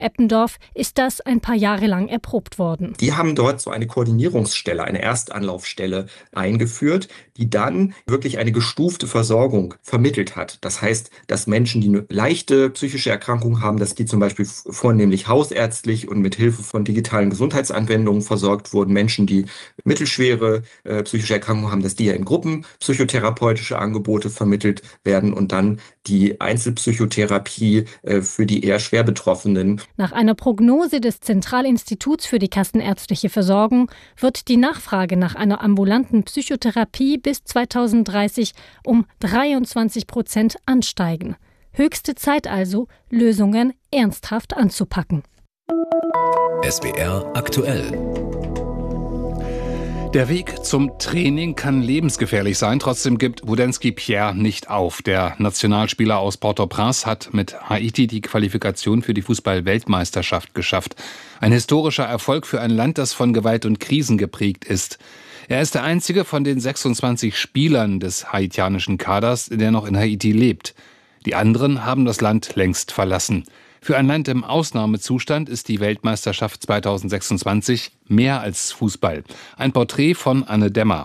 Eppendorf ist das ein paar Jahre lang erprobt worden. Die haben dort so eine Koordinierungsstelle, eine Erstanlaufstelle eingeführt, die dann wirklich eine gestufte Versorgung vermittelt hat. Das heißt, dass Menschen, die eine leichte psychische Erkrankung haben, dass die zum Beispiel vornehmlich hausärztlich und mit Hilfe von digitalen Gesundheitsanwendungen versorgt wurden. Menschen, die mittelschwere psychische Erkrankungen haben, dass die ja in Gruppen psychotherapeutische Angebote vermittelt werden und dann die Einzelpsychotherapie für die eher schwer Betroffenen. Nach einer Prognose des Zentralinstituts für die kassenärztliche Versorgung wird die Nachfrage nach einer ambulanten Psychotherapie bis 2030 um 23% ansteigen. Höchste Zeit also, Lösungen ernsthaft anzupacken. SWR aktuell. Der Weg zum Training kann lebensgefährlich sein, trotzdem gibt Wodensky Pierre nicht auf. Der Nationalspieler aus Port-au-Prince hat mit Haiti die Qualifikation für die Fußball-Weltmeisterschaft geschafft. Ein historischer Erfolg für ein Land, das von Gewalt und Krisen geprägt ist. Er ist der einzige von den 26 Spielern des haitianischen Kaders, der noch in Haiti lebt. Die anderen haben das Land längst verlassen. Für ein Land im Ausnahmezustand ist die Weltmeisterschaft 2026 mehr als Fußball. Ein Porträt von Anne Demmer.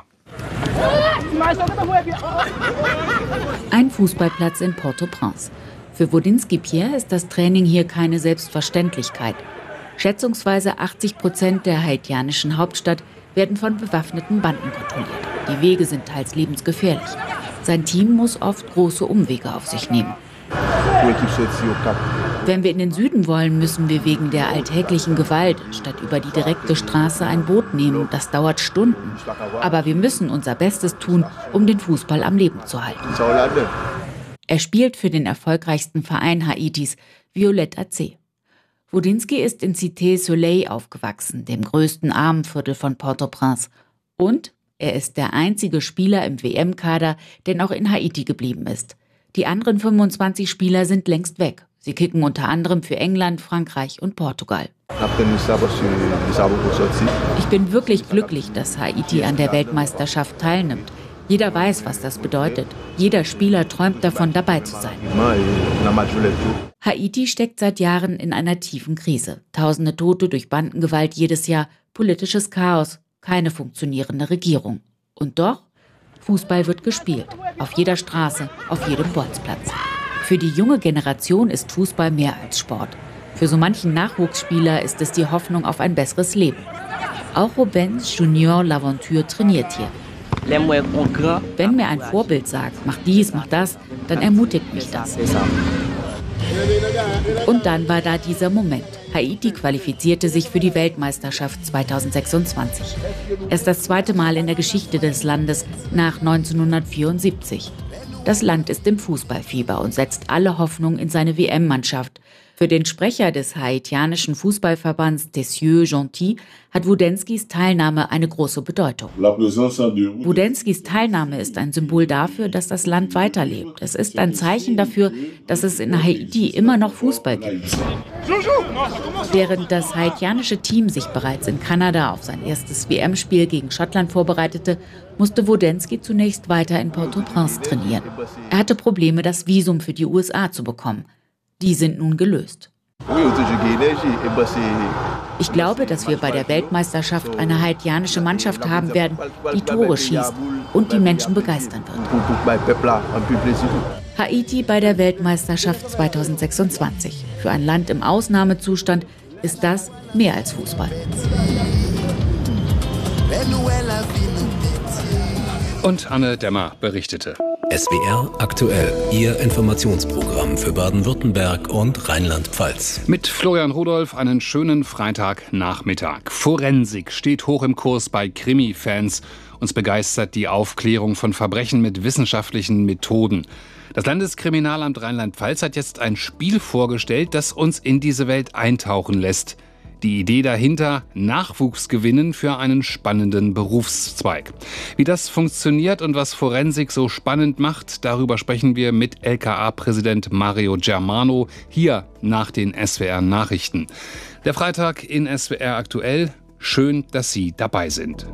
Ein Fußballplatz in Port-au-Prince. Für Wodensky Pierre ist das Training hier keine Selbstverständlichkeit. Schätzungsweise 80% der haitianischen Hauptstadt werden von bewaffneten Banden kontrolliert. Die Wege sind teils lebensgefährlich. Sein Team muss oft große Umwege auf sich nehmen. Wenn wir in den Süden wollen, müssen wir wegen der alltäglichen Gewalt statt über die direkte Straße ein Boot nehmen. Das dauert Stunden. Aber wir müssen unser Bestes tun, um den Fußball am Leben zu halten. Er spielt für den erfolgreichsten Verein Haitis, Violet AC. Wodensky ist in Cité-Soleil aufgewachsen, dem größten Armenviertel von Port-au-Prince. Und er ist der einzige Spieler im WM-Kader, der noch in Haiti geblieben ist. Die anderen 25 Spieler sind längst weg. Sie kicken unter anderem für England, Frankreich und Portugal. Ich bin wirklich glücklich, dass Haiti an der Weltmeisterschaft teilnimmt. Jeder weiß, was das bedeutet. Jeder Spieler träumt davon, dabei zu sein. Haiti steckt seit Jahren in einer tiefen Krise. Tausende Tote durch Bandengewalt jedes Jahr, politisches Chaos, keine funktionierende Regierung. Und doch, Fußball wird gespielt. Auf jeder Straße, auf jedem Bolzplatz. Für die junge Generation ist Fußball mehr als Sport. Für so manchen Nachwuchsspieler ist es die Hoffnung auf ein besseres Leben. Auch Robens Junior L'Aventure trainiert hier. Wenn mir ein Vorbild sagt, mach dies, mach das, dann ermutigt mich das. Und dann war da dieser Moment. Haiti qualifizierte sich für die Weltmeisterschaft 2026. Erst das zweite Mal in der Geschichte des Landes nach 1974. Das Land ist im Fußballfieber und setzt alle Hoffnung in seine WM-Mannschaft. Für den Sprecher des haitianischen Fußballverbands Tessieux Gentil hat Wodenskys Teilnahme eine große Bedeutung. Wodenskys Teilnahme ist ein Symbol dafür, dass das Land weiterlebt. Es ist ein Zeichen dafür, dass es in Haiti immer noch Fußball gibt. Während das haitianische Team sich bereits in Kanada auf sein erstes WM-Spiel gegen Schottland vorbereitete, musste Wodensky zunächst weiter in Port-au-Prince trainieren. Er hatte Probleme, das Visum für die USA zu bekommen. Die sind nun gelöst. Ich glaube, dass wir bei der Weltmeisterschaft eine haitianische Mannschaft haben werden, die Tore schießt und die Menschen begeistern wird. Haiti bei der Weltmeisterschaft 2026. Für ein Land im Ausnahmezustand ist das mehr als Fußball. Und Anne Demmer berichtete. SWR aktuell, Ihr Informationsprogramm für Baden-Württemberg und Rheinland-Pfalz. Mit Florian Rudolph einen schönen Freitagnachmittag. Forensik steht hoch im Kurs bei Krimi-Fans. Uns begeistert die Aufklärung von Verbrechen mit wissenschaftlichen Methoden. Das Landeskriminalamt Rheinland-Pfalz hat jetzt ein Spiel vorgestellt, das uns in diese Welt eintauchen lässt. Die Idee dahinter: Nachwuchs gewinnen für einen spannenden Berufszweig. Wie das funktioniert und was Forensik so spannend macht, darüber sprechen wir mit LKA-Präsident Mario Germano hier nach den SWR-Nachrichten. Der Freitag in SWR aktuell. Schön, dass Sie dabei sind.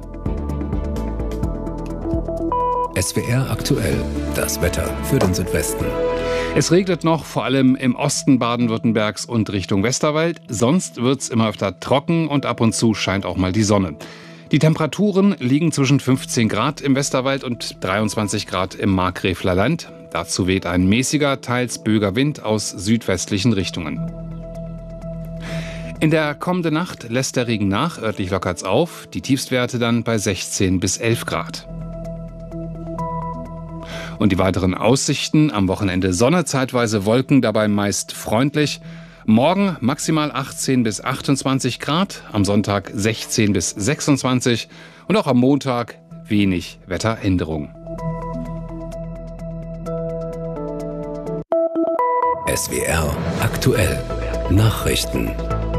SWR aktuell, das Wetter für den Südwesten. Es regnet noch, vor allem im Osten Baden-Württembergs und Richtung Westerwald. Sonst wird's immer öfter trocken und ab und zu scheint auch mal die Sonne. Die Temperaturen liegen zwischen 15 Grad im Westerwald und 23 Grad im Markgräfler Land. Dazu weht ein mäßiger, teils böiger Wind aus südwestlichen Richtungen. In der kommenden Nacht lässt der Regen nach, örtlich lockert's auf. Die Tiefstwerte dann bei 16 bis 11 Grad. Und die weiteren Aussichten: am Wochenende Sonne, zeitweise Wolken, dabei meist freundlich. Morgen maximal 18 bis 28 Grad, am Sonntag 16 bis 26 und auch am Montag wenig Wetteränderung. SWR aktuell Nachrichten.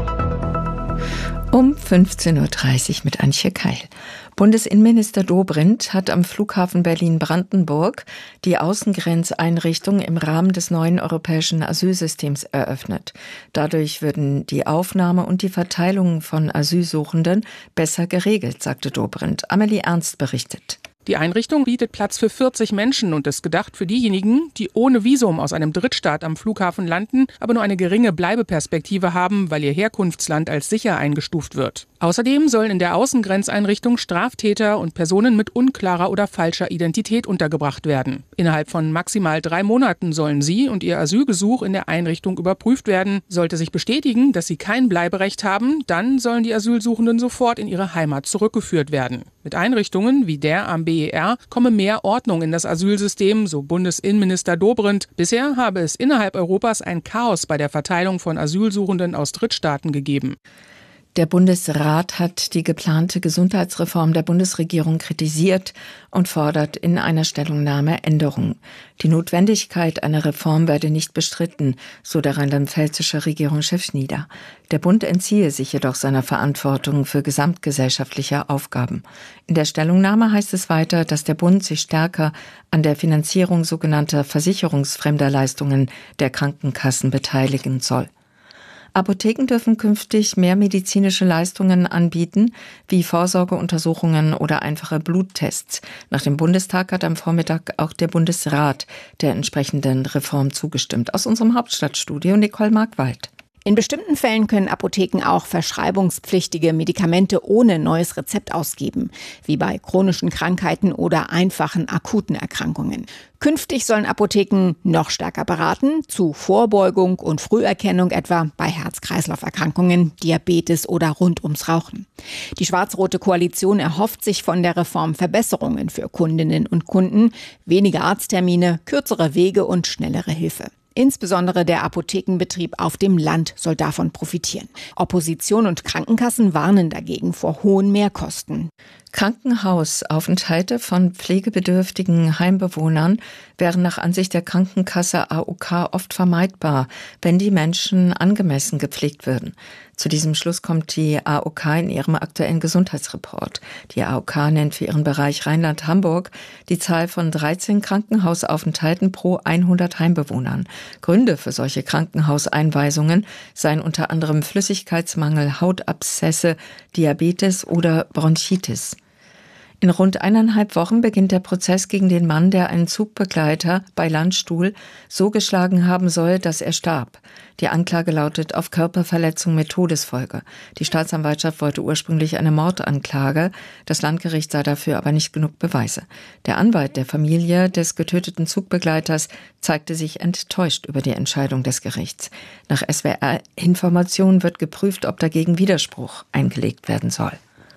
Um 15.30 Uhr mit Antje Keil. Bundesinnenminister Dobrindt hat am Flughafen Berlin-Brandenburg die Außengrenzeinrichtung im Rahmen des neuen europäischen Asylsystems eröffnet. Dadurch würden die Aufnahme und die Verteilung von Asylsuchenden besser geregelt, sagte Dobrindt. Amelie Ernst berichtet. Die Einrichtung bietet Platz für 40 Menschen und ist gedacht für diejenigen, die ohne Visum aus einem Drittstaat am Flughafen landen, aber nur eine geringe Bleibeperspektive haben, weil ihr Herkunftsland als sicher eingestuft wird. Außerdem sollen in der Außengrenzeinrichtung Straftäter und Personen mit unklarer oder falscher Identität untergebracht werden. Innerhalb von maximal 3 Monaten sollen sie und ihr Asylgesuch in der Einrichtung überprüft werden. Sollte sich bestätigen, dass sie kein Bleiberecht haben, dann sollen die Asylsuchenden sofort in ihre Heimat zurückgeführt werden. Mit Einrichtungen wie der am BER komme mehr Ordnung in das Asylsystem, so Bundesinnenminister Dobrindt. Bisher habe es innerhalb Europas ein Chaos bei der Verteilung von Asylsuchenden aus Drittstaaten gegeben. Der Bundesrat hat die geplante Gesundheitsreform der Bundesregierung kritisiert und fordert in einer Stellungnahme Änderungen. Die Notwendigkeit einer Reform werde nicht bestritten, so der rheinland-pfälzische Regierungschef Schnieder. Der Bund entziehe sich jedoch seiner Verantwortung für gesamtgesellschaftliche Aufgaben. In der Stellungnahme heißt es weiter, dass der Bund sich stärker an der Finanzierung sogenannter versicherungsfremder Leistungen der Krankenkassen beteiligen soll. Apotheken dürfen künftig mehr medizinische Leistungen anbieten, wie Vorsorgeuntersuchungen oder einfache Bluttests. Nach dem Bundestag hat am Vormittag auch der Bundesrat der entsprechenden Reform zugestimmt. Aus unserem Hauptstadtstudio Nicole Markwald. In bestimmten Fällen können Apotheken auch verschreibungspflichtige Medikamente ohne neues Rezept ausgeben, wie bei chronischen Krankheiten oder einfachen akuten Erkrankungen. Künftig sollen Apotheken noch stärker beraten, zu Vorbeugung und Früherkennung etwa bei Herz-Kreislauf-Erkrankungen, Diabetes oder rund ums Rauchen. Die schwarz-rote Koalition erhofft sich von der Reform Verbesserungen für Kundinnen und Kunden, weniger Arzttermine, kürzere Wege und schnellere Hilfe. Insbesondere der Apothekenbetrieb auf dem Land soll davon profitieren. Opposition und Krankenkassen warnen dagegen vor hohen Mehrkosten. Krankenhausaufenthalte von pflegebedürftigen Heimbewohnern wären nach Ansicht der Krankenkasse AOK oft vermeidbar, wenn die Menschen angemessen gepflegt würden. Zu diesem Schluss kommt die AOK in ihrem aktuellen Gesundheitsreport. Die AOK nennt für ihren Bereich Rheinland-Hamburg die Zahl von 13 Krankenhausaufenthalten pro 100 Heimbewohnern. Gründe für solche Krankenhauseinweisungen seien unter anderem Flüssigkeitsmangel, Hautabszesse, Diabetes oder Bronchitis. In rund 1,5 Wochen beginnt der Prozess gegen den Mann, der einen Zugbegleiter bei Landstuhl so geschlagen haben soll, dass er starb. Die Anklage lautet auf Körperverletzung mit Todesfolge. Die Staatsanwaltschaft wollte ursprünglich eine Mordanklage. Das Landgericht sah dafür aber nicht genug Beweise. Der Anwalt der Familie des getöteten Zugbegleiters zeigte sich enttäuscht über die Entscheidung des Gerichts. Nach SWR-Informationen wird geprüft, ob dagegen Widerspruch eingelegt werden soll.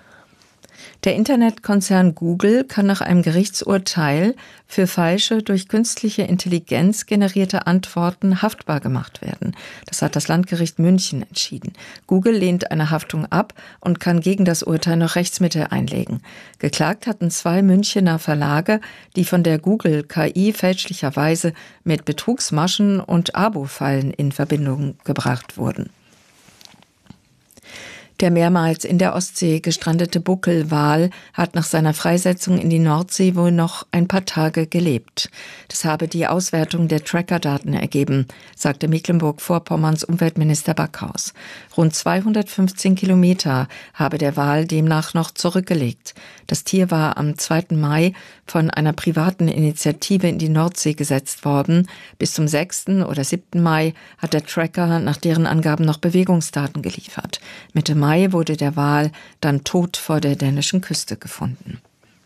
Der Internetkonzern Google kann nach einem Gerichtsurteil für falsche, durch künstliche Intelligenz generierte Antworten haftbar gemacht werden. Das hat das Landgericht München entschieden. Google lehnt eine Haftung ab und kann gegen das Urteil noch Rechtsmittel einlegen. Geklagt hatten 2 Münchener Verlage, die von der Google-KI fälschlicherweise mit Betrugsmaschen und Abo-Fallen in Verbindung gebracht wurden. Der mehrmals in der Ostsee gestrandete Buckelwal hat nach seiner Freisetzung in die Nordsee wohl noch ein paar Tage gelebt. Das habe die Auswertung der Trackerdaten ergeben, sagte Mecklenburg-Vorpommerns Umweltminister Backhaus. Rund 215 Kilometer habe der Wal demnach noch zurückgelegt. Das Tier war am 2. Mai von einer privaten Initiative in die Nordsee gesetzt worden. Bis zum 6. oder 7. Mai hat der Tracker nach deren Angaben noch Bewegungsdaten geliefert. Mitte Mai wurde der Wal dann tot vor der dänischen Küste gefunden.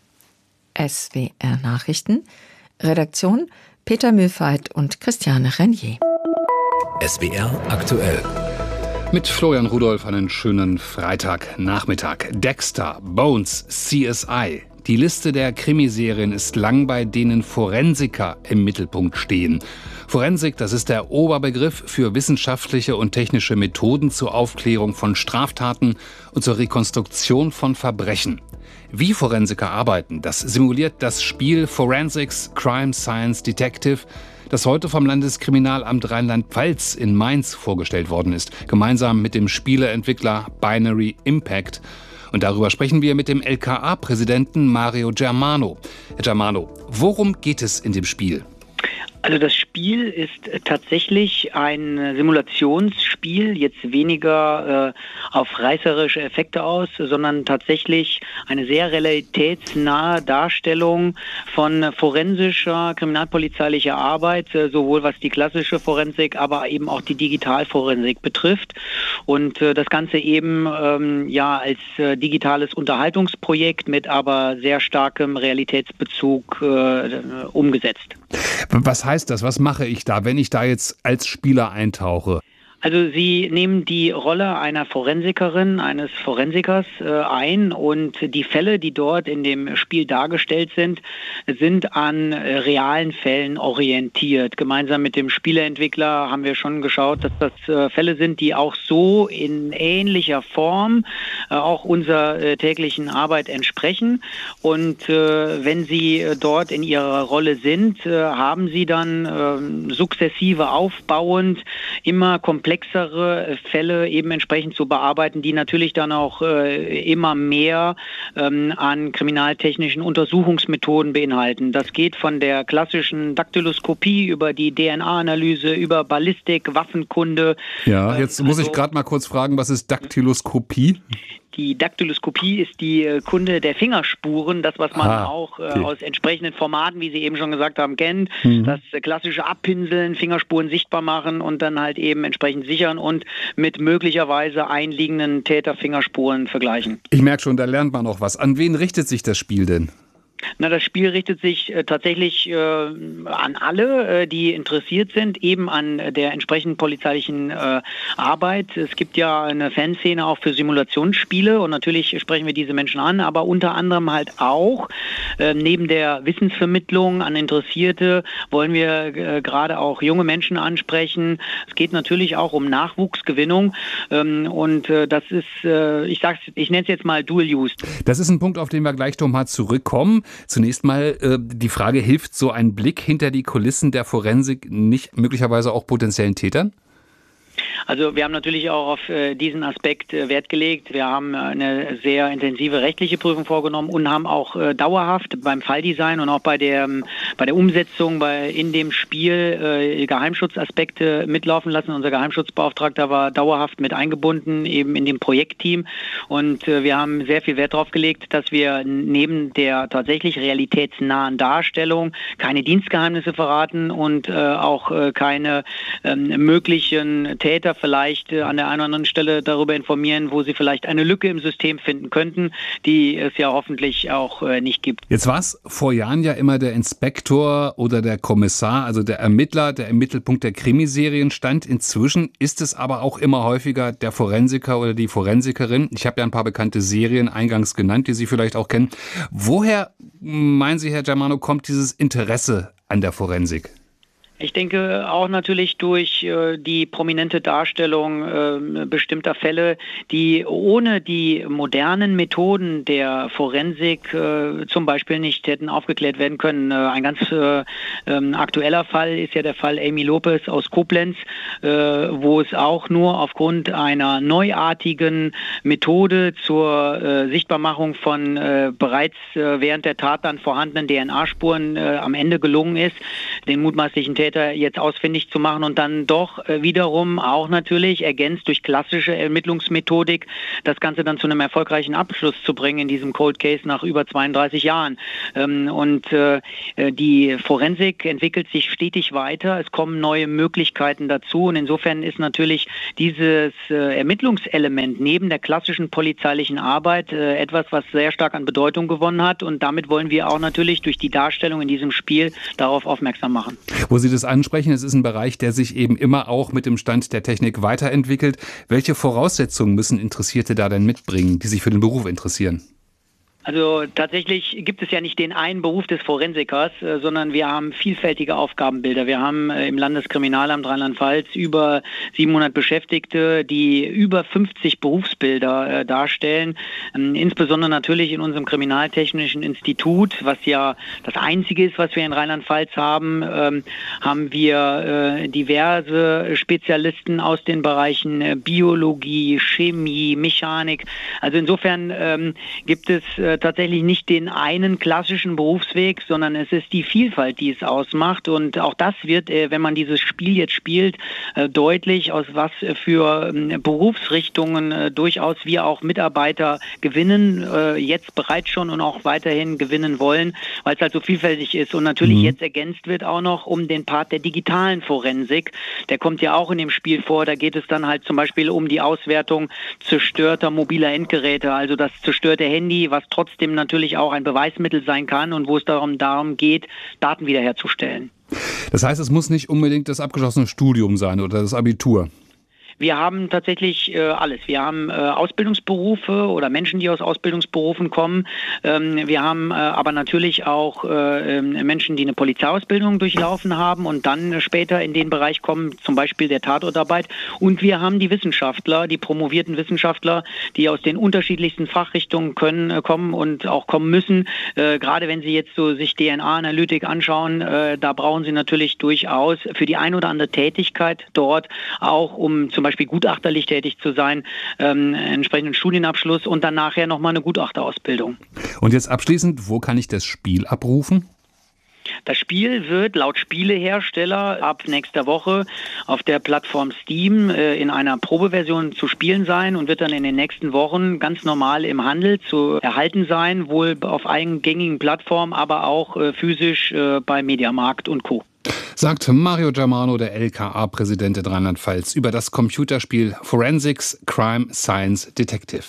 SWR Nachrichten, Redaktion Peter Mühlfeit und Christiane Renier. SWR aktuell. Mit Florian Rudolph einen schönen Freitagnachmittag. Dexter, Bones, CSI. Die Liste der Krimiserien ist lang, bei denen Forensiker im Mittelpunkt stehen. Forensik, das ist der Oberbegriff für wissenschaftliche und technische Methoden zur Aufklärung von Straftaten und zur Rekonstruktion von Verbrechen. Wie Forensiker arbeiten, das simuliert das Spiel Forensics Crime Science Detective, das heute vom Landeskriminalamt Rheinland-Pfalz in Mainz vorgestellt worden ist, gemeinsam mit dem Spieleentwickler Binary Impact. Und darüber sprechen wir mit dem LKA-Präsidenten Mario Germano. Herr Germano, worum geht es in dem Spiel? Also das Spiel ist tatsächlich ein Simulationsspiel, jetzt weniger auf reißerische Effekte aus, sondern tatsächlich eine sehr realitätsnahe Darstellung von forensischer, kriminalpolizeilicher Arbeit, sowohl was die klassische Forensik, aber eben auch die Digitalforensik betrifft. Und das Ganze eben als digitales Unterhaltungsprojekt mit aber sehr starkem Realitätsbezug umgesetzt. Was heißt das? Was mache ich da, wenn ich da jetzt als Spieler eintauche? Also Sie nehmen die Rolle einer Forensikerin, eines Forensikers ein und die Fälle, die dort in dem Spiel dargestellt sind, sind an realen Fällen orientiert. Gemeinsam mit dem Spieleentwickler haben wir schon geschaut, dass das Fälle sind, die auch so in ähnlicher Form auch unserer täglichen Arbeit entsprechen. Und wenn Sie dort in Ihrer Rolle sind, haben Sie dann sukzessive aufbauend immer komplexere Fälle eben entsprechend zu bearbeiten, die natürlich dann auch immer mehr an kriminaltechnischen Untersuchungsmethoden beinhalten. Das geht von der klassischen Daktyloskopie über die DNA-Analyse, über Ballistik, Waffenkunde. Ja, jetzt muss ich gerade mal kurz fragen, was ist Daktyloskopie? Die Daktyloskopie ist die Kunde der Fingerspuren, das, was man auch aus entsprechenden Formaten, wie Sie eben schon gesagt haben, kennt. Das klassische Abpinseln, Fingerspuren sichtbar machen und dann halt eben entsprechend sichern und mit möglicherweise einliegenden Täterfingerspuren vergleichen. Ich merke schon, da lernt man auch was. An wen richtet sich das Spiel denn? Na, das Spiel richtet sich tatsächlich an alle, die interessiert sind, eben an der entsprechenden polizeilichen Arbeit. Es gibt ja eine Fanszene auch für Simulationsspiele und natürlich sprechen wir diese Menschen an, aber unter anderem halt auch neben der Wissensvermittlung an Interessierte wollen wir gerade auch junge Menschen ansprechen. Es geht natürlich auch um Nachwuchsgewinnung und das ist, ich nenne es jetzt mal Dual Use. Das ist ein Punkt, auf den wir gleich nochmal zurückkommen. Zunächst mal die Frage, hilft so ein Blick hinter die Kulissen der Forensik nicht möglicherweise auch potenziellen Tätern? Also wir haben natürlich auch auf diesen Aspekt Wert gelegt. Wir haben eine sehr intensive rechtliche Prüfung vorgenommen und haben auch dauerhaft beim Falldesign und auch bei der Umsetzung in dem Spiel Geheimschutzaspekte mitlaufen lassen. Unser Geheimschutzbeauftragter war dauerhaft mit eingebunden, eben in dem Projektteam. Und wir haben sehr viel Wert darauf gelegt, dass wir neben der tatsächlich realitätsnahen Darstellung keine Dienstgeheimnisse verraten und auch keine möglichen Täter vielleicht an der einen oder anderen Stelle darüber informieren, wo sie vielleicht eine Lücke im System finden könnten, die es ja hoffentlich auch nicht gibt. Jetzt war es vor Jahren ja immer der Inspektor oder der Kommissar, also der Ermittler, der im Mittelpunkt der Krimiserien stand. Inzwischen ist es aber auch immer häufiger der Forensiker oder die Forensikerin. Ich habe ja ein paar bekannte Serien eingangs genannt, die Sie vielleicht auch kennen. Woher, meinen Sie, Herr Germano, kommt dieses Interesse an der Forensik? Ich denke auch natürlich durch die prominente Darstellung bestimmter Fälle, die ohne die modernen Methoden der Forensik zum Beispiel nicht hätten aufgeklärt werden können. Ein ganz aktueller Fall ist ja der Fall Amy Lopez aus Koblenz, wo es auch nur aufgrund einer neuartigen Methode zur Sichtbarmachung von bereits während der Tat dann vorhandenen DNA-Spuren am Ende gelungen ist, den mutmaßlichen Täter jetzt ausfindig zu machen und dann doch wiederum auch natürlich ergänzt durch klassische Ermittlungsmethodik das Ganze dann zu einem erfolgreichen Abschluss zu bringen in diesem Cold Case nach über 32 Jahren. Und die Forensik entwickelt sich stetig weiter. Es kommen neue Möglichkeiten dazu und insofern ist natürlich dieses Ermittlungselement neben der klassischen polizeilichen Arbeit etwas, was sehr stark an Bedeutung gewonnen hat und damit wollen wir auch natürlich durch die Darstellung in diesem Spiel darauf aufmerksam machen. Wo Sie das ansprechen, es ist ein Bereich, der sich eben immer auch mit dem Stand der Technik weiterentwickelt. Welche Voraussetzungen müssen Interessierte da denn mitbringen, die sich für den Beruf interessieren? Also tatsächlich gibt es ja nicht den einen Beruf des Forensikers, sondern wir haben vielfältige Aufgabenbilder. Wir haben im Landeskriminalamt Rheinland-Pfalz über 700 Beschäftigte, die über 50 Berufsbilder darstellen. Insbesondere natürlich in unserem Kriminaltechnischen Institut, was ja das einzige ist, was wir in Rheinland-Pfalz haben, haben wir diverse Spezialisten aus den Bereichen Biologie, Chemie, Mechanik. Also insofern gibt es tatsächlich nicht den einen klassischen Berufsweg, sondern es ist die Vielfalt, die es ausmacht. Und auch das wird, wenn man dieses Spiel jetzt spielt, deutlich, aus was für Berufsrichtungen durchaus wir auch Mitarbeiter gewinnen, jetzt bereits schon und auch weiterhin gewinnen wollen, weil es halt so vielfältig ist. Und natürlich jetzt ergänzt wird auch noch um den Part der digitalen Forensik. Der kommt ja auch in dem Spiel vor. Da geht es dann halt zum Beispiel um die Auswertung zerstörter mobiler Endgeräte, also das zerstörte Handy, was trotzdem natürlich auch ein Beweismittel sein kann und wo es darum geht, Daten wiederherzustellen. Das heißt, es muss nicht unbedingt das abgeschlossene Studium sein oder das Abitur. Wir haben tatsächlich alles. Wir haben Ausbildungsberufe oder Menschen, die aus Ausbildungsberufen kommen. Wir haben aber natürlich auch Menschen, die eine Polizeiausbildung durchlaufen haben und dann später in den Bereich kommen, zum Beispiel der Tatortarbeit. Und wir haben die Wissenschaftler, die promovierten Wissenschaftler, die aus den unterschiedlichsten Fachrichtungen kommen und auch kommen müssen. Gerade wenn Sie jetzt so sich DNA-Analytik anschauen, da brauchen Sie natürlich durchaus für die ein oder andere Tätigkeit dort auch, um zum Beispiel gutachterlich tätig zu sein, entsprechenden Studienabschluss und dann nachher nochmal eine Gutachterausbildung. Und jetzt abschließend, wo kann ich das Spiel abrufen? Das Spiel wird laut Spielehersteller ab nächster Woche auf der Plattform Steam in einer Probeversion zu spielen sein und wird dann in den nächsten Wochen ganz normal im Handel zu erhalten sein, wohl auf allen gängigen Plattformen, aber auch physisch bei Mediamarkt und Co. Sagt Mario Germano, der LKA-Präsident in Rheinland-Pfalz, über das Computerspiel Forensics Crime Science Detective.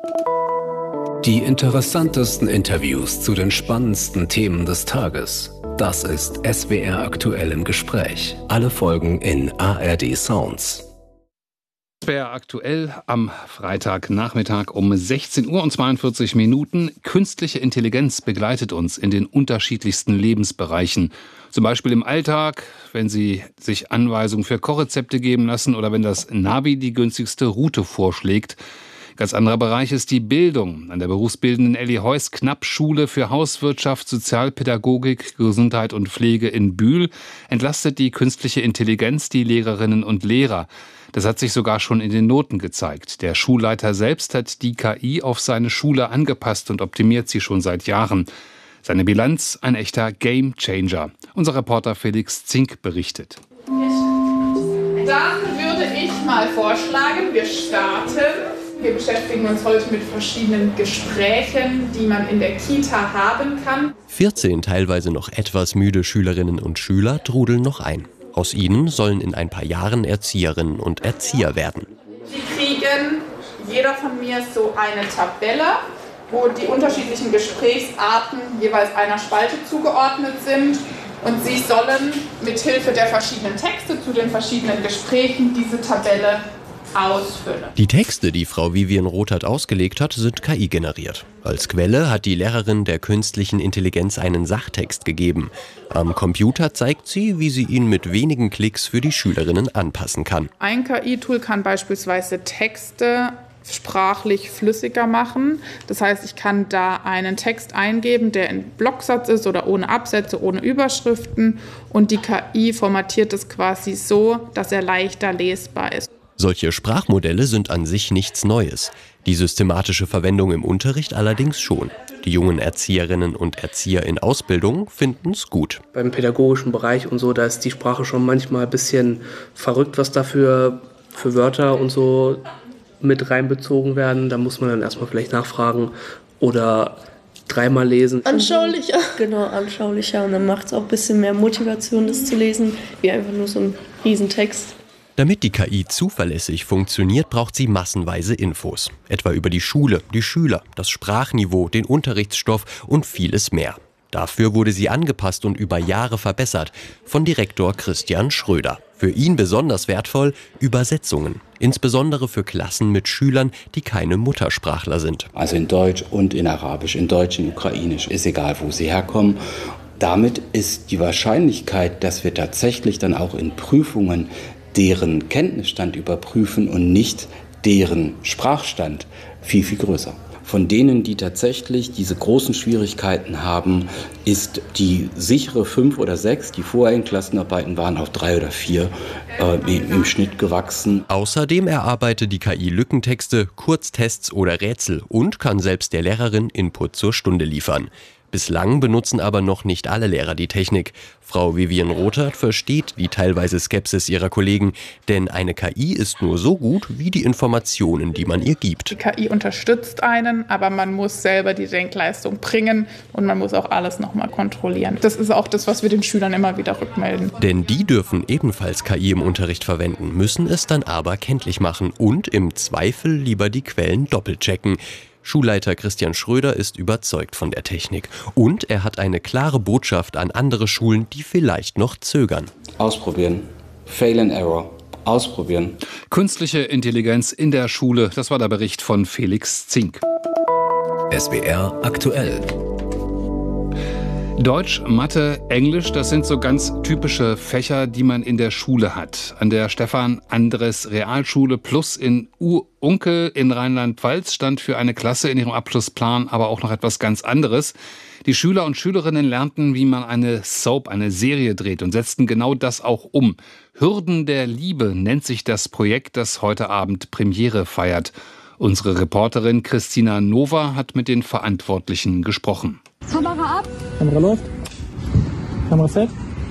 Die interessantesten Interviews zu den spannendsten Themen des Tages. Das ist SWR aktuell im Gespräch. Alle Folgen in ARD Sounds. SWR aktuell am Freitagnachmittag um 16 Uhr und 42 Minuten. Künstliche Intelligenz begleitet uns in den unterschiedlichsten Lebensbereichen. Zum Beispiel im Alltag, wenn Sie sich Anweisungen für Kochrezepte geben lassen oder wenn das Navi die günstigste Route vorschlägt. Ganz anderer Bereich ist die Bildung. An der berufsbildenden Elli Heuss-Knapp-Schule für Hauswirtschaft, Sozialpädagogik, Gesundheit und Pflege in Bühl entlastet die künstliche Intelligenz die Lehrerinnen und Lehrer. Das hat sich sogar schon in den Noten gezeigt. Der Schulleiter selbst hat die KI auf seine Schule angepasst und optimiert sie schon seit Jahren. Seine Bilanz ein echter Gamechanger. Unser Reporter Felix Zink berichtet. Dann würde ich mal vorschlagen, wir starten. Wir beschäftigen uns heute mit verschiedenen Gesprächen, die man in der Kita haben kann. 14 teilweise noch etwas müde Schülerinnen und Schüler trudeln noch ein. Aus ihnen sollen in ein paar Jahren Erzieherinnen und Erzieher werden. Sie kriegen, jeder von mir, so eine Tabelle, wo die unterschiedlichen Gesprächsarten jeweils einer Spalte zugeordnet sind. Und Sie sollen mit Hilfe der verschiedenen Texte zu den verschiedenen Gesprächen diese Tabelle ausfülle. Die Texte, die Frau Vivian Rothert ausgelegt hat, sind KI-generiert. Als Quelle hat die Lehrerin der künstlichen Intelligenz einen Sachtext gegeben. Am Computer zeigt sie, wie sie ihn mit wenigen Klicks für die Schülerinnen anpassen kann. Ein KI-Tool kann beispielsweise Texte sprachlich flüssiger machen. Das heißt, ich kann da einen Text eingeben, der in Blocksatz ist oder ohne Absätze, ohne Überschriften. Und die KI formatiert es quasi so, dass er leichter lesbar ist. Solche Sprachmodelle sind an sich nichts Neues. Die systematische Verwendung im Unterricht allerdings schon. Die jungen Erzieherinnen und Erzieher in Ausbildung finden es gut. Beim pädagogischen Bereich und so, da ist die Sprache schon manchmal ein bisschen verrückt, was da für Wörter und so mit reinbezogen werden. Da muss man dann erstmal vielleicht nachfragen oder dreimal lesen. Anschaulicher. Genau, anschaulicher. Und dann macht es auch ein bisschen mehr Motivation, das zu lesen, wie einfach nur so ein Riesentext. Damit die KI zuverlässig funktioniert, braucht sie massenweise Infos. Etwa über die Schule, die Schüler, das Sprachniveau, den Unterrichtsstoff und vieles mehr. Dafür wurde sie angepasst und über Jahre verbessert von Direktor Christian Schröder. Für ihn besonders wertvoll Übersetzungen, insbesondere für Klassen mit Schülern, die keine Muttersprachler sind. Also in Deutsch und in Arabisch, in Deutsch, in Ukrainisch, ist egal, wo sie herkommen. Damit ist die Wahrscheinlichkeit, dass wir tatsächlich dann auch in Prüfungen deren Kenntnisstand überprüfen und nicht deren Sprachstand, viel, viel größer. Von denen, die tatsächlich diese großen Schwierigkeiten haben, ist die sichere 5 oder 6, die vorherigen Klassenarbeiten waren auf 3 oder 4 im Schnitt gewachsen. Außerdem erarbeitet die KI Lückentexte, Kurztests oder Rätsel und kann selbst der Lehrerin Input zur Stunde liefern. Bislang benutzen aber noch nicht alle Lehrer die Technik. Frau Vivian Rothert versteht die teilweise Skepsis ihrer Kollegen, denn eine KI ist nur so gut wie die Informationen, die man ihr gibt. Die KI unterstützt einen, aber man muss selber die Denkleistung bringen und man muss auch alles nochmal kontrollieren. Das ist auch das, was wir den Schülern immer wieder rückmelden. Denn die dürfen ebenfalls KI im Unterricht verwenden, müssen es dann aber kenntlich machen und im Zweifel lieber die Quellen doppelt checken. Schulleiter Christian Schröder ist überzeugt von der Technik. Und er hat eine klare Botschaft an andere Schulen, die vielleicht noch zögern. Ausprobieren. Fail and Error. Ausprobieren. Künstliche Intelligenz in der Schule, das war der Bericht von Felix Zink. SWR aktuell. Deutsch, Mathe, Englisch, das sind so ganz typische Fächer, die man in der Schule hat. An der Stefan-Andres-Realschule Plus in Unkel in Rheinland-Pfalz stand für eine Klasse in ihrem Abschlussplan aber auch noch etwas ganz anderes. Die Schüler und Schülerinnen lernten, wie man eine Soap, eine Serie dreht und setzten genau das auch um. Hürden der Liebe nennt sich das Projekt, das heute Abend Premiere feiert. Unsere Reporterin Christina Nova hat mit den Verantwortlichen gesprochen. Kamera ab. Kamera läuft. Kamera set.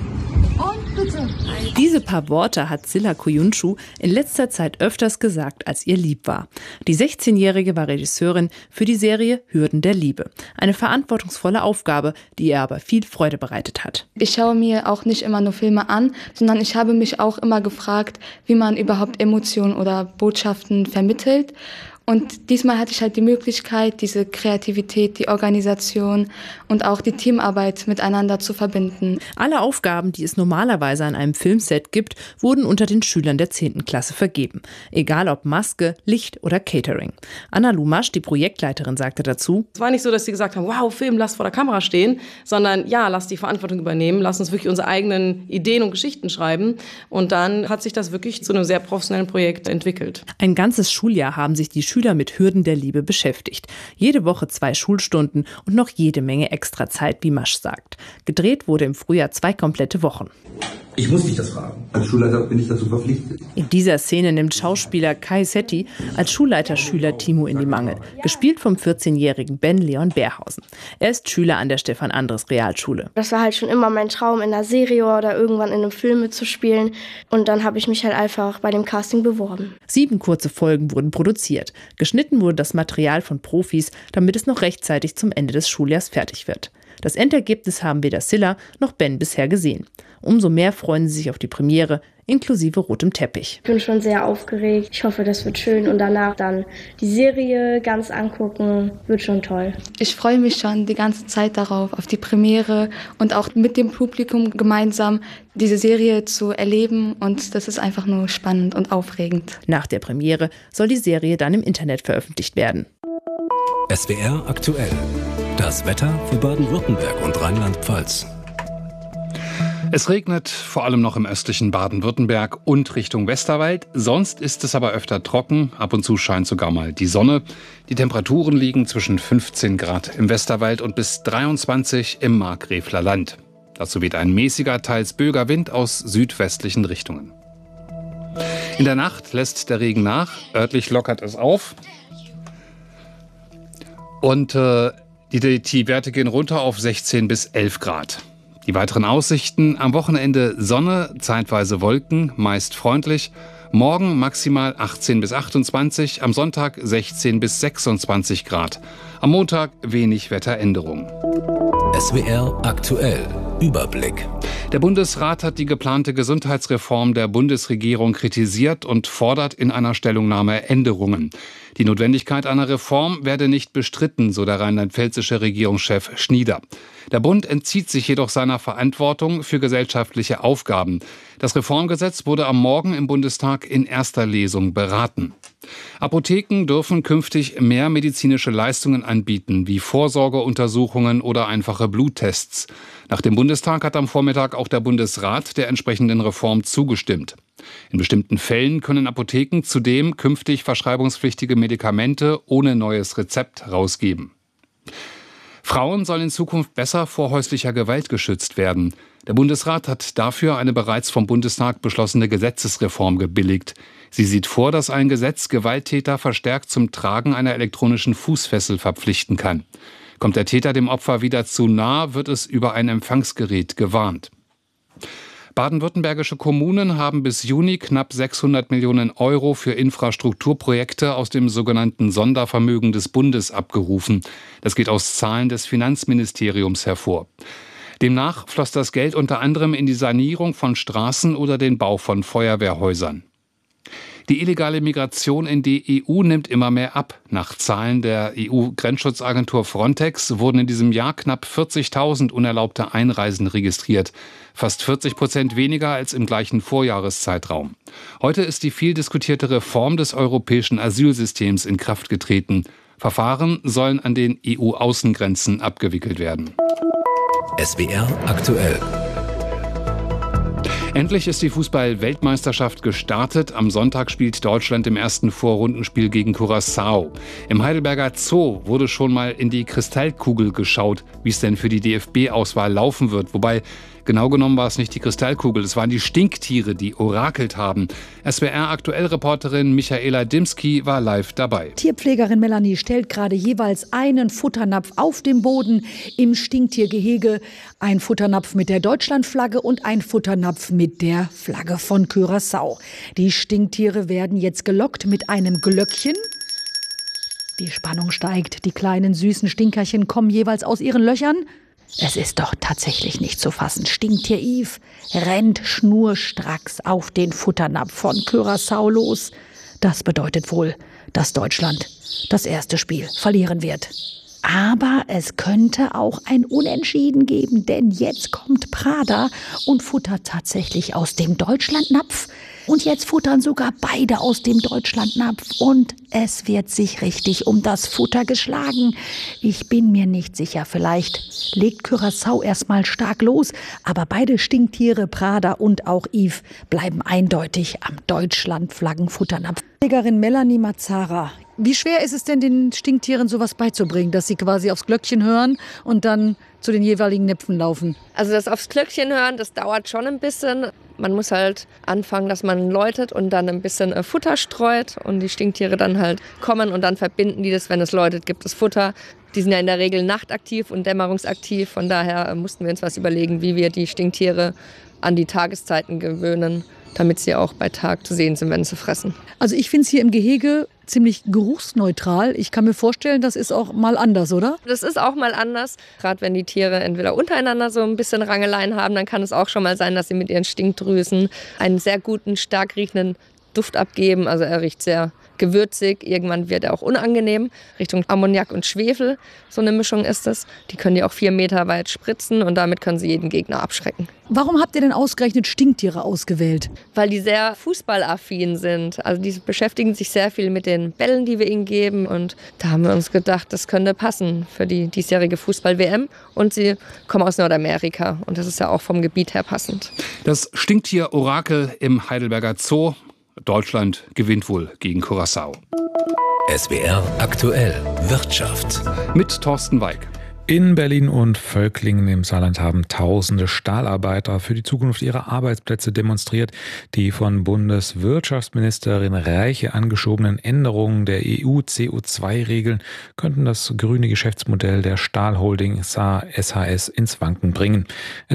Und bitte. Diese paar Worte hat Silla Kuyunshu in letzter Zeit öfters gesagt, als ihr lieb war. Die 16-Jährige war Regisseurin für die Serie Hürden der Liebe. Eine verantwortungsvolle Aufgabe, die ihr aber viel Freude bereitet hat. Ich schaue mir auch nicht immer nur Filme an, sondern ich habe mich auch immer gefragt, wie man überhaupt Emotionen oder Botschaften vermittelt. Und diesmal hatte ich halt die Möglichkeit, diese Kreativität, die Organisation und auch die Teamarbeit miteinander zu verbinden. Alle Aufgaben, die es normalerweise an einem Filmset gibt, wurden unter den Schülern der 10. Klasse vergeben. Egal ob Maske, Licht oder Catering. Anna Lumasch, die Projektleiterin, sagte dazu: Es war nicht so, dass sie gesagt haben, wow, Film, lass vor der Kamera stehen, sondern ja, lass die Verantwortung übernehmen, lass uns wirklich unsere eigenen Ideen und Geschichten schreiben. Und dann hat sich das wirklich zu einem sehr professionellen Projekt entwickelt. Ein ganzes Schuljahr haben sich die Schüler mit Hürden der Liebe beschäftigt. Jede Woche 2 Schulstunden und noch jede Menge extra Zeit, wie Masch sagt. Gedreht wurde im Frühjahr 2 komplette Wochen. Ich muss dich das fragen. Als Schulleiter bin ich dazu verpflichtet. In dieser Szene nimmt Schauspieler Kai Setti als Schulleiter Schüler Timo in die Mangel, gespielt vom 14-jährigen Ben Leon Beerhausen. Er ist Schüler an der Stefan-Andres-Realschule. Das war halt schon immer mein Traum, in einer Serie oder irgendwann in einem Film mitzuspielen. Und dann habe ich mich halt einfach bei dem Casting beworben. 7 kurze Folgen wurden produziert. Geschnitten wurde das Material von Profis, damit es noch rechtzeitig zum Ende des Schuljahrs fertig wird. Das Endergebnis haben weder Scilla noch Ben bisher gesehen. Umso mehr freuen sie sich auf die Premiere, inklusive rotem Teppich. Ich bin schon sehr aufgeregt. Ich hoffe, das wird schön und danach dann die Serie ganz angucken. Wird schon toll. Ich freue mich schon die ganze Zeit darauf, auf die Premiere und auch mit dem Publikum gemeinsam diese Serie zu erleben. Und das ist einfach nur spannend und aufregend. Nach der Premiere soll die Serie dann im Internet veröffentlicht werden. SWR aktuell. Das Wetter für Baden-Württemberg und Rheinland-Pfalz. Es regnet vor allem noch im östlichen Baden-Württemberg und Richtung Westerwald. Sonst ist es aber öfter trocken. Ab und zu scheint sogar mal die Sonne. Die Temperaturen liegen zwischen 15 Grad im Westerwald und bis 23 im Markgräfler Land. Dazu weht ein mäßiger, teils böiger Wind aus südwestlichen Richtungen. In der Nacht lässt der Regen nach. Örtlich lockert es auf. Und die Werte gehen runter auf 16 bis 11 Grad. Die weiteren Aussichten: am Wochenende Sonne, zeitweise Wolken, meist freundlich. Morgen maximal 18 bis 28, am Sonntag 16 bis 26 Grad. Am Montag wenig Wetteränderung. SWR aktuell. Überblick. Der Bundesrat hat die geplante Gesundheitsreform der Bundesregierung kritisiert und fordert in einer Stellungnahme Änderungen. Die Notwendigkeit einer Reform werde nicht bestritten, so der rheinland-pfälzische Regierungschef Schnieder. Der Bund entzieht sich jedoch seiner Verantwortung für gesellschaftliche Aufgaben. Das Reformgesetz wurde am Morgen im Bundestag in erster Lesung beraten. Apotheken dürfen künftig mehr medizinische Leistungen anbieten, wie Vorsorgeuntersuchungen oder einfache Bluttests. Nach dem Bundestag hat am Vormittag auch der Bundesrat der entsprechenden Reform zugestimmt. In bestimmten Fällen können Apotheken zudem künftig verschreibungspflichtige Medikamente ohne neues Rezept herausgeben. Frauen sollen in Zukunft besser vor häuslicher Gewalt geschützt werden. Der Bundesrat hat dafür eine bereits vom Bundestag beschlossene Gesetzesreform gebilligt. Sie sieht vor, dass ein Gesetz Gewalttäter verstärkt zum Tragen einer elektronischen Fußfessel verpflichten kann. Kommt der Täter dem Opfer wieder zu nah, wird es über ein Empfangsgerät gewarnt. Baden-württembergische Kommunen haben bis Juni knapp 600 Millionen Euro für Infrastrukturprojekte aus dem sogenannten Sondervermögen des Bundes abgerufen. Das geht aus Zahlen des Finanzministeriums hervor. Demnach floss das Geld unter anderem in die Sanierung von Straßen oder den Bau von Feuerwehrhäusern. Die illegale Migration in die EU nimmt immer mehr ab. Nach Zahlen der EU-Grenzschutzagentur Frontex wurden in diesem Jahr knapp 40.000 unerlaubte Einreisen registriert. Fast 40% weniger als im gleichen Vorjahreszeitraum. Heute ist die viel diskutierte Reform des europäischen Asylsystems in Kraft getreten. Verfahren sollen an den EU-Außengrenzen abgewickelt werden. SWR aktuell. Endlich ist die Fußball-Weltmeisterschaft gestartet. Am Sonntag spielt Deutschland im ersten Vorrundenspiel gegen Curaçao. Im Heidelberger Zoo wurde schon mal in die Kristallkugel geschaut, wie es denn für die DFB-Auswahl laufen wird. Wobei, genau genommen war es nicht die Kristallkugel, es waren die Stinktiere, die orakelt haben. SWR-Aktuell-Reporterin Michaela Dimski war live dabei. Tierpflegerin Melanie stellt gerade jeweils einen Futternapf auf dem Boden im Stinktiergehege. Ein Futternapf mit der Deutschlandflagge und ein Futternapf mit der Flagge von Curaçao. Die Stinktiere werden jetzt gelockt mit einem Glöckchen. Die Spannung steigt. Die kleinen süßen Stinkerchen kommen jeweils aus ihren Löchern. Es ist doch tatsächlich nicht zu fassen. Stinktier Yves rennt schnurstracks auf den Futternapf von Curaçao los. Das bedeutet wohl, dass Deutschland das erste Spiel verlieren wird. Aber es könnte auch ein Unentschieden geben, denn jetzt kommt Prada und futtert tatsächlich aus dem Deutschlandnapf. Und jetzt futtern sogar beide aus dem Deutschlandnapf und es wird sich richtig um das Futter geschlagen. Ich bin mir nicht sicher, vielleicht legt Curaçao erstmal stark los, aber beide Stinktiere, Prada und auch Yves, bleiben eindeutig am Deutschlandflaggenfutternapf. Trägerin Melanie Mazzara, wie schwer ist es denn, den Stinktieren sowas beizubringen, dass sie quasi aufs Glöckchen hören und dann zu den jeweiligen Näpfen laufen? Also das aufs Glöckchen hören, das dauert schon ein bisschen. Man muss halt anfangen, dass man läutet und dann ein bisschen Futter streut und die Stinktiere dann halt kommen und dann verbinden die das, wenn es läutet, gibt es Futter. Die sind ja in der Regel nachtaktiv und dämmerungsaktiv, von daher mussten wir uns was überlegen, wie wir die Stinktiere an die Tageszeiten gewöhnen. damit sie auch bei Tag zu sehen sind, wenn sie fressen. Also ich finde es hier im Gehege ziemlich geruchsneutral. Ich kann mir vorstellen, das ist auch mal anders, oder? Das ist auch mal anders. Gerade wenn die Tiere entweder untereinander so ein bisschen Rangeleien haben, dann kann es auch schon mal sein, dass sie mit ihren Stinkdrüsen einen sehr guten, stark riechenden Duft abgeben. Also er riecht sehr gewürzig. Irgendwann wird er auch unangenehm. Richtung Ammoniak und Schwefel, so eine Mischung ist es. Die können die auch 4 Meter weit spritzen und damit können sie jeden Gegner abschrecken. Warum habt ihr denn ausgerechnet Stinktiere ausgewählt? Weil die sehr fußballaffin sind. Also die beschäftigen sich sehr viel mit den Bällen, die wir ihnen geben. Und da haben wir uns gedacht, das könnte passen für die diesjährige Fußball-WM. Und sie kommen aus Nordamerika. Und das ist ja auch vom Gebiet her passend. Das Stinktier-Orakel im Heidelberger Zoo. Deutschland gewinnt wohl gegen Curaçao. SWR aktuell Wirtschaft. Mit Thorsten Weig. In Berlin und Völklingen im Saarland haben tausende Stahlarbeiter für die Zukunft ihrer Arbeitsplätze demonstriert. Die von Bundeswirtschaftsministerin Reiche angeschobenen Änderungen der EU-CO2-Regeln könnten das grüne Geschäftsmodell der Stahlholding Saar SHS ins Wanken bringen.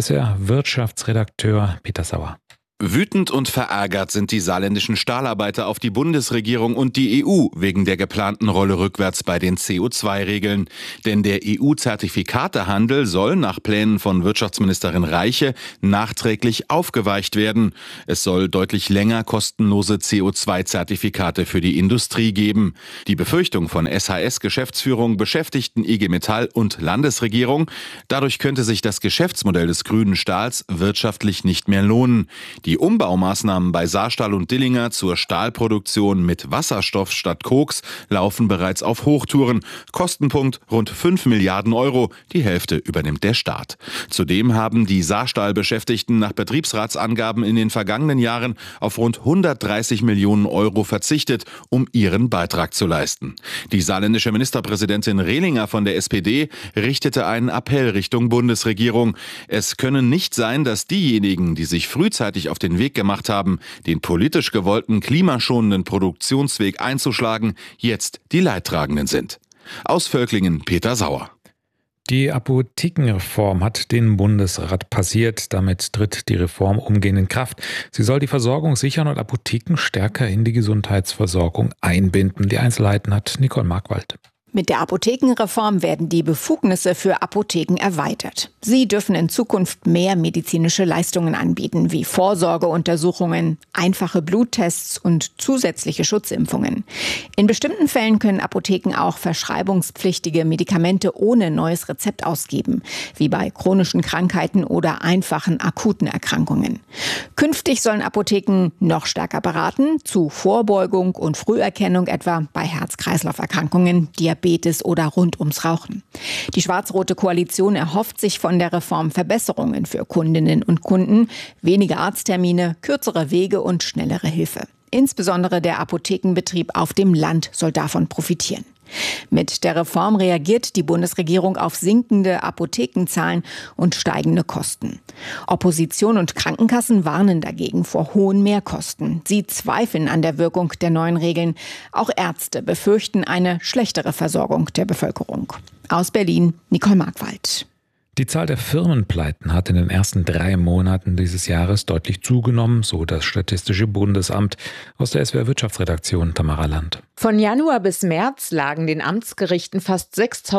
SWR-Wirtschaftsredakteur Peter Sauer. Wütend und verärgert sind die saarländischen Stahlarbeiter auf die Bundesregierung und die EU wegen der geplanten Rolle rückwärts bei den CO2-Regeln. Denn der EU-Zertifikatehandel soll nach Plänen von Wirtschaftsministerin Reiche nachträglich aufgeweicht werden. Es soll deutlich länger kostenlose CO2-Zertifikate für die Industrie geben. Die Befürchtung von SHS-Geschäftsführung, Beschäftigten, IG Metall und Landesregierung: dadurch könnte sich das Geschäftsmodell des grünen Stahls wirtschaftlich nicht mehr lohnen. Die Umbaumaßnahmen bei Saarstahl und Dillinger zur Stahlproduktion mit Wasserstoff statt Koks laufen bereits auf Hochtouren. Kostenpunkt rund 5 Milliarden Euro, die Hälfte übernimmt der Staat. Zudem haben die Saarstahl-Beschäftigten nach Betriebsratsangaben in den vergangenen Jahren auf rund 130 Millionen Euro verzichtet, um ihren Beitrag zu leisten. Die saarländische Ministerpräsidentin Rehlinger von der SPD richtete einen Appell Richtung Bundesregierung. Es könne nicht sein, dass diejenigen, die sich frühzeitig auf den Weg gemacht haben, den politisch gewollten klimaschonenden Produktionsweg einzuschlagen, jetzt die Leidtragenden sind. Aus Völklingen Peter Sauer. Die Apothekenreform hat den Bundesrat passiert. Damit tritt die Reform umgehend in Kraft. Sie soll die Versorgung sichern und Apotheken stärker in die Gesundheitsversorgung einbinden. Die Einzelheiten hat Nicole Markwald. Mit der Apothekenreform werden die Befugnisse für Apotheken erweitert. Sie dürfen in Zukunft mehr medizinische Leistungen anbieten, wie Vorsorgeuntersuchungen, einfache Bluttests und zusätzliche Schutzimpfungen. In bestimmten Fällen können Apotheken auch verschreibungspflichtige Medikamente ohne neues Rezept ausgeben, wie bei chronischen Krankheiten oder einfachen akuten Erkrankungen. Künftig sollen Apotheken noch stärker beraten, zu Vorbeugung und Früherkennung etwa bei Herz-Kreislauf-Erkrankungen, Diabetes oder rund ums Rauchen. Die schwarz-rote Koalition erhofft sich von der Reform Verbesserungen für Kundinnen und Kunden, weniger Arzttermine, kürzere Wege und schnellere Hilfe. Insbesondere der Apothekenbetrieb auf dem Land soll davon profitieren. Mit der Reform reagiert die Bundesregierung auf sinkende Apothekenzahlen und steigende Kosten. Opposition und Krankenkassen warnen dagegen vor hohen Mehrkosten. Sie zweifeln an der Wirkung der neuen Regeln. Auch Ärzte befürchten eine schlechtere Versorgung der Bevölkerung. Aus Berlin, Nicole Markwald. Die Zahl der Firmenpleiten hat in den ersten 3 Monaten dieses Jahres deutlich zugenommen, so das Statistische Bundesamt. Aus der SWR Wirtschaftsredaktion Tamara Land. Von Januar bis März lagen den Amtsgerichten fast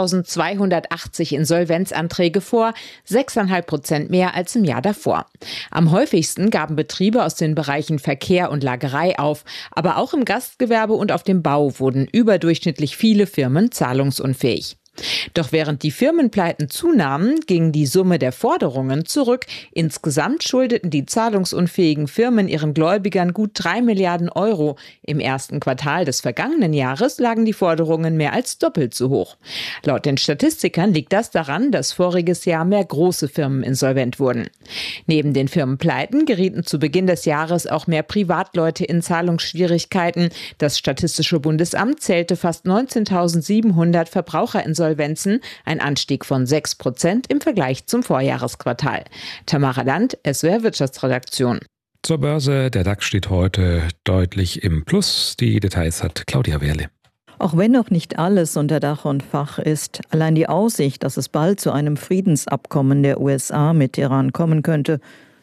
6.280 Insolvenzanträge vor, 6,5% mehr als im Jahr davor. Am häufigsten gaben Betriebe aus den Bereichen Verkehr und Lagerei auf, aber auch im Gastgewerbe und auf dem Bau wurden überdurchschnittlich viele Firmen zahlungsunfähig. Doch während die Firmenpleiten zunahmen, ging die Summe der Forderungen zurück. Insgesamt schuldeten die zahlungsunfähigen Firmen ihren Gläubigern gut 3 Milliarden Euro. Im ersten Quartal des vergangenen Jahres lagen die Forderungen mehr als doppelt so hoch. Laut den Statistikern liegt das daran, dass voriges Jahr mehr große Firmen insolvent wurden. Neben den Firmenpleiten gerieten zu Beginn des Jahres auch mehr Privatleute in Zahlungsschwierigkeiten. Das Statistische Bundesamt zählte fast 19.700 Verbraucherinsolvenzen, ein Anstieg von 6% im Vergleich zum Vorjahresquartal. Tamara Land, SWR Wirtschaftsredaktion. Zur Börse, der DAX steht heute deutlich im Plus. Die Details hat Claudia Wehrle. Auch wenn noch nicht alles unter Dach und Fach ist, allein die Aussicht, dass es bald zu einem Friedensabkommen der USA mit Iran kommen könnte,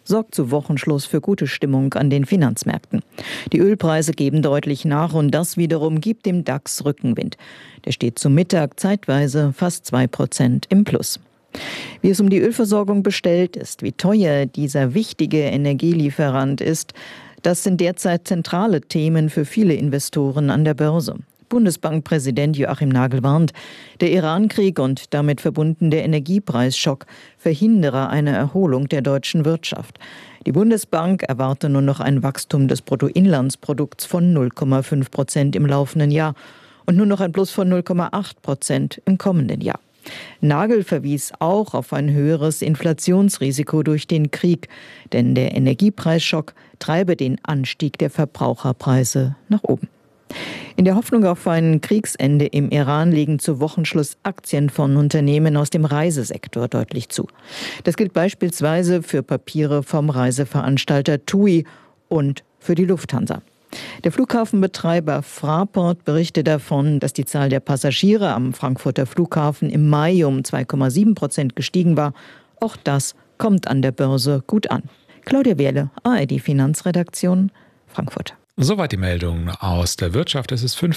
sorgt zu Wochenschluss für gute Stimmung an den Finanzmärkten. Die Ölpreise geben deutlich nach und das wiederum gibt dem DAX Rückenwind. Der steht zum Mittag zeitweise fast 2% im Plus. Wie es um die Ölversorgung bestellt ist, wie teuer dieser wichtige Energielieferant ist, das sind derzeit zentrale Themen für viele Investoren an der Börse. Bundesbankpräsident Joachim Nagel warnt, der Irankrieg und damit verbunden der Energiepreisschock verhindere eine Erholung der deutschen Wirtschaft. Die Bundesbank erwarte nur noch ein Wachstum des Bruttoinlandsprodukts von 0,5% im laufenden Jahr und nur noch ein Plus von 0,8% im kommenden Jahr. Nagel verwies auch auf ein höheres Inflationsrisiko durch den Krieg, denn der Energiepreisschock treibe den Anstieg der Verbraucherpreise nach oben. In der Hoffnung auf ein Kriegsende im Iran legen zu Wochenschluss Aktien von Unternehmen aus dem Reisesektor deutlich zu. Das gilt beispielsweise für Papiere vom Reiseveranstalter TUI und für die Lufthansa. Der Flughafenbetreiber Fraport berichtet davon, dass die Zahl der Passagiere am Frankfurter Flughafen im Mai um 2,7% gestiegen war. Auch das kommt an der Börse gut an. Claudia Wehrle, ARD Finanzredaktion, Frankfurt. Soweit die Meldung aus der Wirtschaft. Es ist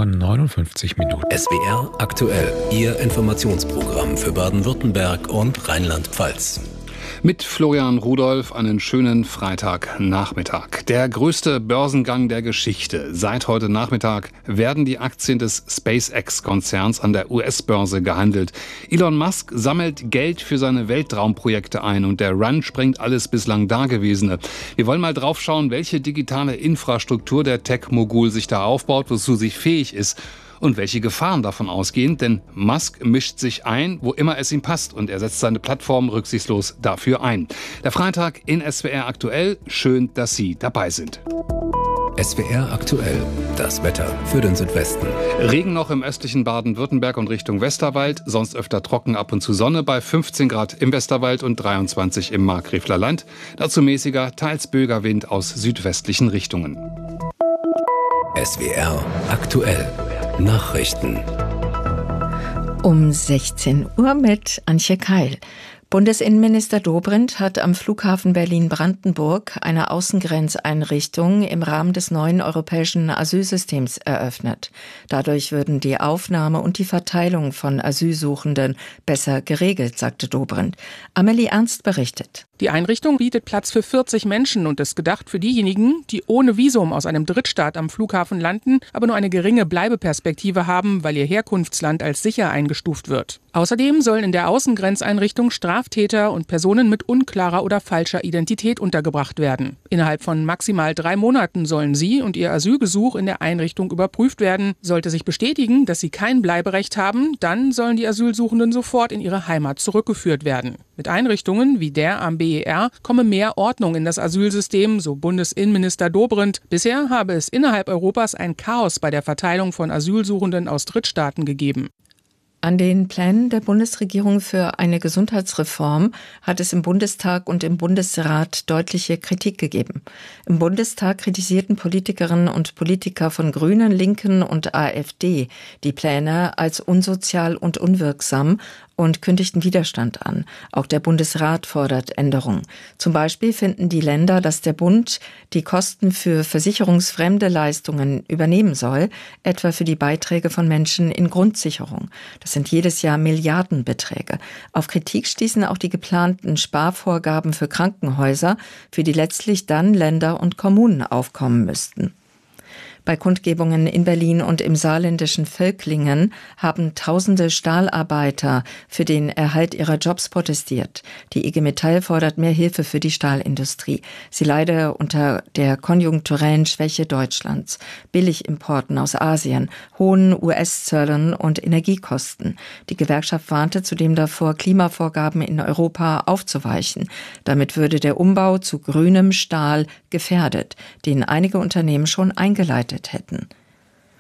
15:59 Uhr. SWR aktuell, Ihr Informationsprogramm für Baden-Württemberg und Rheinland-Pfalz. Mit Florian Rudolph einen schönen Freitagnachmittag. Der größte Börsengang der Geschichte. Seit heute Nachmittag werden die Aktien des SpaceX-Konzerns an der US-Börse gehandelt. Elon Musk sammelt Geld für seine Weltraumprojekte ein und der Run sprengt alles bislang Dagewesene. Wir wollen mal drauf schauen, welche digitale Infrastruktur der Tech-Mogul sich da aufbaut, wozu sie fähig ist. Und welche Gefahren davon ausgehen, denn Musk mischt sich ein, wo immer es ihm passt und er setzt seine Plattform rücksichtslos dafür ein. Der Freitag in SWR aktuell, schön, dass Sie dabei sind. SWR aktuell, das Wetter für den Südwesten. Regen noch im östlichen Baden-Württemberg und Richtung Westerwald, sonst öfter trocken, ab und zu Sonne bei 15 Grad im Westerwald und 23 im Markgräfler Land. Dazu mäßiger, teils böiger Wind aus südwestlichen Richtungen. SWR aktuell. Nachrichten. Um 16 Uhr mit Antje Keil. Bundesinnenminister Dobrindt hat am Flughafen Berlin-Brandenburg eine Außengrenzeinrichtung im Rahmen des neuen europäischen Asylsystems eröffnet. Dadurch würden die Aufnahme und die Verteilung von Asylsuchenden besser geregelt, sagte Dobrindt. Amelie Ernst berichtet. Die Einrichtung bietet Platz für 40 Menschen und ist gedacht für diejenigen, die ohne Visum aus einem Drittstaat am Flughafen landen, aber nur eine geringe Bleibeperspektive haben, weil ihr Herkunftsland als sicher eingestuft wird. Außerdem sollen in der Außengrenzeinrichtung Straftäter und Personen mit unklarer oder falscher Identität untergebracht werden. Innerhalb von maximal 3 Monaten sollen sie und ihr Asylgesuch in der Einrichtung überprüft werden. Sollte sich bestätigen, dass sie kein Bleiberecht haben, dann sollen die Asylsuchenden sofort in ihre Heimat zurückgeführt werden. Mit Einrichtungen wie der am BER komme mehr Ordnung in das Asylsystem, so Bundesinnenminister Dobrindt. Bisher habe es innerhalb Europas ein Chaos bei der Verteilung von Asylsuchenden aus Drittstaaten gegeben. An den Plänen der Bundesregierung für eine Gesundheitsreform hat es im Bundestag und im Bundesrat deutliche Kritik gegeben. Im Bundestag kritisierten Politikerinnen und Politiker von Grünen, Linken und AfD die Pläne als unsozial und unwirksam und kündigten Widerstand an. Auch der Bundesrat fordert Änderungen. Zum Beispiel finden die Länder, dass der Bund die Kosten für versicherungsfremde Leistungen übernehmen soll, etwa für die Beiträge von Menschen in Grundsicherung. Das sind jedes Jahr Milliardenbeträge. Auf Kritik stießen auch die geplanten Sparvorgaben für Krankenhäuser, für die letztlich dann Länder und Kommunen aufkommen müssten. Bei Kundgebungen in Berlin und im saarländischen Völklingen haben tausende Stahlarbeiter für den Erhalt ihrer Jobs protestiert. Die IG Metall fordert mehr Hilfe für die Stahlindustrie. Sie leide unter der konjunkturellen Schwäche Deutschlands, Billigimporten aus Asien, hohen US-Zöllen und Energiekosten. Die Gewerkschaft warnte zudem davor, Klimavorgaben in Europa aufzuweichen. Damit würde der Umbau zu grünem Stahl gefährdet, den einige Unternehmen schon eingeleitet hätten.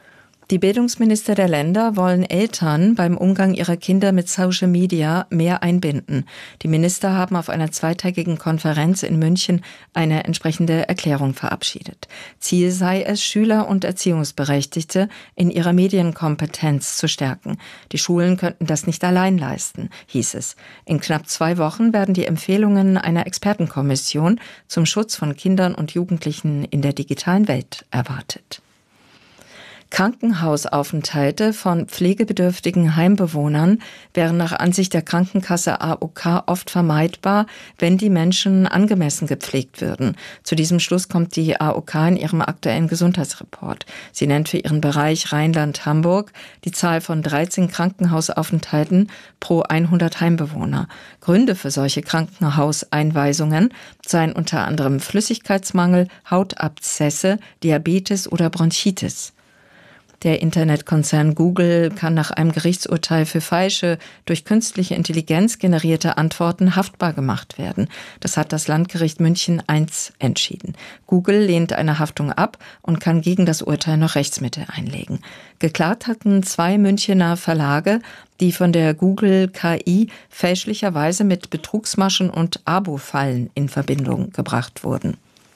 Die Bildungsminister der Länder wollen Eltern beim Umgang ihrer Kinder mit Social Media mehr einbinden. Die Minister haben auf einer zweitägigen Konferenz in München eine entsprechende Erklärung verabschiedet. Ziel sei es, Schüler und Erziehungsberechtigte in ihrer Medienkompetenz zu stärken. Die Schulen könnten das nicht allein leisten, hieß es. In knapp 2 Wochen werden die Empfehlungen einer Expertenkommission zum Schutz von Kindern und Jugendlichen in der digitalen Welt erwartet. Krankenhausaufenthalte von pflegebedürftigen Heimbewohnern wären nach Ansicht der Krankenkasse AOK oft vermeidbar, wenn die Menschen angemessen gepflegt würden. Zu diesem Schluss kommt die AOK in ihrem aktuellen Gesundheitsreport. Sie nennt für ihren Bereich Rheinland-Hamburg die Zahl von 13 Krankenhausaufenthalten pro 100 Heimbewohner. Gründe für solche Krankenhauseinweisungen seien unter anderem Flüssigkeitsmangel, Hautabszesse, Diabetes oder Bronchitis. Der Internetkonzern Google kann nach einem Gerichtsurteil für falsche, durch künstliche Intelligenz generierte Antworten haftbar gemacht werden. Das hat das Landgericht München I entschieden. Google lehnt eine Haftung ab und kann gegen das Urteil noch Rechtsmittel einlegen. Geklagt hatten 2 Münchener Verlage, die von der Google KI fälschlicherweise mit Betrugsmaschen und Abo-Fallen in Verbindung gebracht wurden.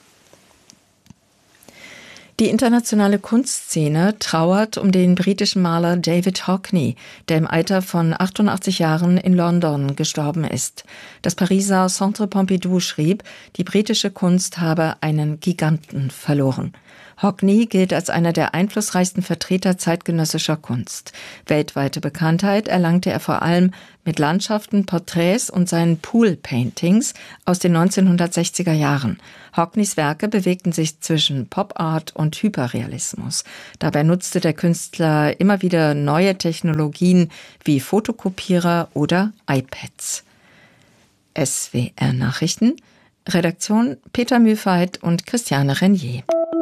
Die internationale Kunstszene trauert um den britischen Maler David Hockney, der im Alter von 88 Jahren in London gestorben ist. Das Pariser Centre Pompidou schrieb, die britische Kunst habe einen Giganten verloren. Hockney gilt als einer der einflussreichsten Vertreter zeitgenössischer Kunst. Weltweite Bekanntheit erlangte er vor allem mit Landschaften, Porträts und seinen Pool-Paintings aus den 1960er Jahren. Hockneys Werke bewegten sich zwischen Pop-Art und Hyperrealismus. Dabei nutzte der Künstler immer wieder neue Technologien wie Fotokopierer oder iPads. SWR Nachrichten, Redaktion Peter Mühlfeit und Christiane Renier.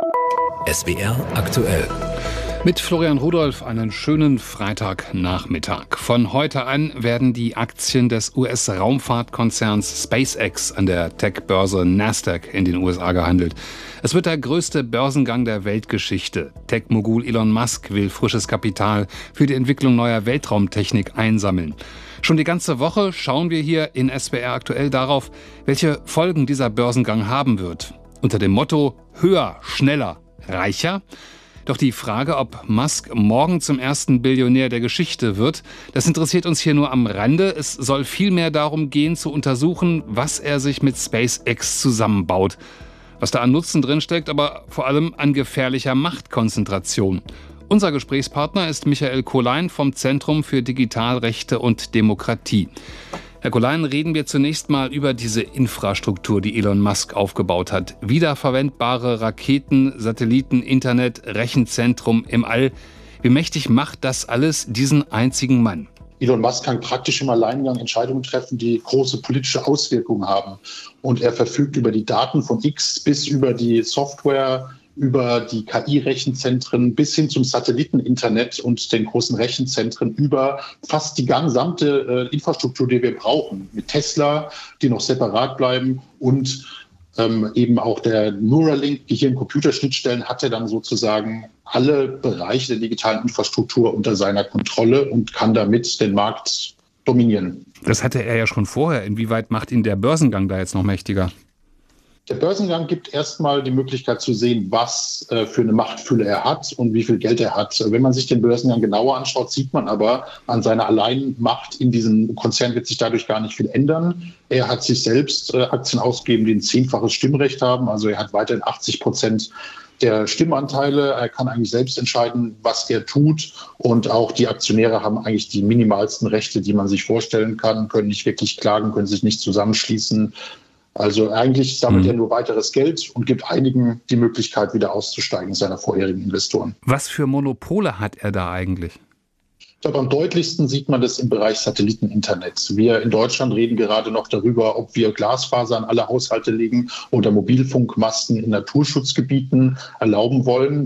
SWR aktuell. Mit Florian Rudolph einen schönen Freitagnachmittag. Von heute an werden die Aktien des US-Raumfahrtkonzerns SpaceX an der Tech-Börse Nasdaq in den USA gehandelt. Es wird der größte Börsengang der Weltgeschichte. Tech-Mogul Elon Musk will frisches Kapital für die Entwicklung neuer Weltraumtechnik einsammeln. Schon die ganze Woche schauen wir hier in SWR aktuell darauf, welche Folgen dieser Börsengang haben wird. Unter dem Motto höher, schneller, reicher? Doch die Frage, ob Musk morgen zum ersten Billionär der Geschichte wird, das interessiert uns hier nur am Rande. Es soll vielmehr darum gehen, zu untersuchen, was er sich mit SpaceX zusammenbaut. Was da an Nutzen drinsteckt, aber vor allem an gefährlicher Machtkonzentration. Unser Gesprächspartner ist Michael Collein vom Zentrum für Digitalrechte und Demokratie. Herr Collein, reden wir zunächst mal über diese Infrastruktur, die Elon Musk aufgebaut hat. Wiederverwendbare Raketen, Satelliten, Internet, Rechenzentrum im All. Wie mächtig macht das alles diesen einzigen Mann? Elon Musk kann praktisch im Alleingang Entscheidungen treffen, die große politische Auswirkungen haben. Und er verfügt über die Daten von X bis über die Software, über die KI-Rechenzentren bis hin zum Satelliteninternet und den großen Rechenzentren über fast die gesamte Infrastruktur, die wir brauchen. Mit Tesla, die noch separat bleiben und eben auch der Neuralink, Gehirn-Computerschnittstellen, hat er dann sozusagen alle Bereiche der digitalen Infrastruktur unter seiner Kontrolle und kann damit den Markt dominieren. Das hatte er ja schon vorher. Inwieweit macht ihn der Börsengang da jetzt noch mächtiger? Der Börsengang gibt erstmal die Möglichkeit zu sehen, was für eine Machtfülle er hat und wie viel Geld er hat. Wenn man sich den Börsengang genauer anschaut, sieht man aber, an seiner Alleinmacht in diesem Konzern wird sich dadurch gar nicht viel ändern. Er hat sich selbst Aktien ausgegeben, die ein 10-faches Stimmrecht haben. Also er hat weiterhin 80% der Stimmanteile. Er kann eigentlich selbst entscheiden, was er tut. Und auch die Aktionäre haben eigentlich die minimalsten Rechte, die man sich vorstellen kann, können nicht wirklich klagen, können sich nicht zusammenschließen. Also eigentlich sammelt er nur weiteres Geld und gibt einigen die Möglichkeit, wieder auszusteigen, seiner vorherigen Investoren. Was für Monopole hat er da eigentlich? Ich glaube, am deutlichsten sieht man das im Bereich Satelliteninternet. Wir in Deutschland reden gerade noch darüber, ob wir Glasfaser an alle Haushalte legen oder Mobilfunkmasten in Naturschutzgebieten erlauben wollen.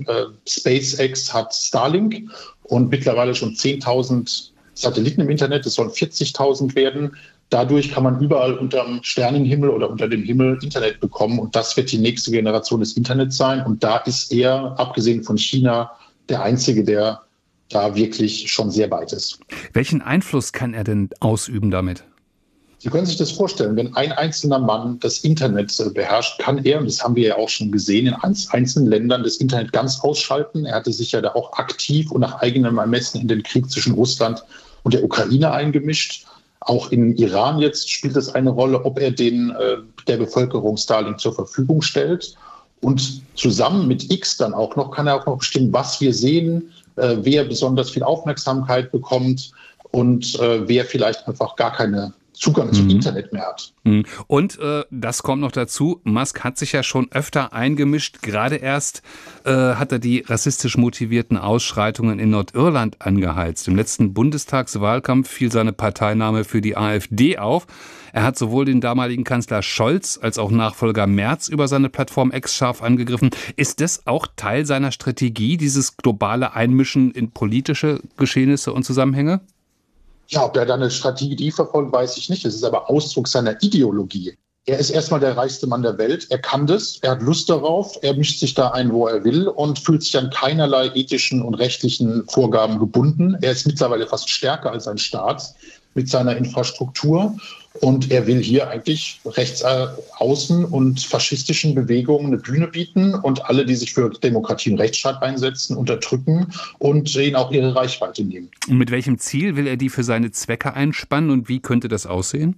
SpaceX hat Starlink und mittlerweile schon 10.000 Satelliten im Internet. Es sollen 40.000 werden. Dadurch kann man überall unterm Sternenhimmel oder unter dem Himmel Internet bekommen. Und das wird die nächste Generation des Internets sein. Und da ist er, abgesehen von China, der Einzige, der da wirklich schon sehr weit ist. Welchen Einfluss kann er denn ausüben damit? Sie können sich das vorstellen, wenn ein einzelner Mann das Internet beherrscht, kann er, und das haben wir ja auch schon gesehen, in einzelnen Ländern das Internet ganz ausschalten. Er hatte sich ja da auch aktiv und nach eigenem Ermessen in den Krieg zwischen Russland und der Ukraine eingemischt. Auch in Iran jetzt spielt es eine Rolle, ob er der Bevölkerung Starlink zur Verfügung stellt. Und zusammen mit X dann auch noch, kann er auch noch bestimmen, was wir sehen, wer besonders viel Aufmerksamkeit bekommt und wer vielleicht einfach gar keine Zugang zum Internet mehr hat. Und das kommt noch dazu, Musk hat sich ja schon öfter eingemischt. Gerade erst hat er die rassistisch motivierten Ausschreitungen in Nordirland angeheizt. Im letzten Bundestagswahlkampf fiel seine Parteinahme für die AfD auf. Er hat sowohl den damaligen Kanzler Scholz als auch Nachfolger Merz über seine Plattform X scharf angegriffen. Ist das auch Teil seiner Strategie, dieses globale Einmischen in politische Geschehnisse und Zusammenhänge? Ja, ob er da eine Strategie verfolgt, weiß ich nicht. Es ist aber Ausdruck seiner Ideologie. Er ist erstmal der reichste Mann der Welt. Er kann das, er hat Lust darauf, er mischt sich da ein, wo er will und fühlt sich an keinerlei ethischen und rechtlichen Vorgaben gebunden. Er ist mittlerweile fast stärker als ein Staat mit seiner Infrastruktur. Und er will hier eigentlich rechtsaußen und faschistischen Bewegungen eine Bühne bieten und alle, die sich für Demokratie und Rechtsstaat einsetzen, unterdrücken und ihnen auch ihre Reichweite nehmen. Und mit welchem Ziel will er die für seine Zwecke einspannen und wie könnte das aussehen?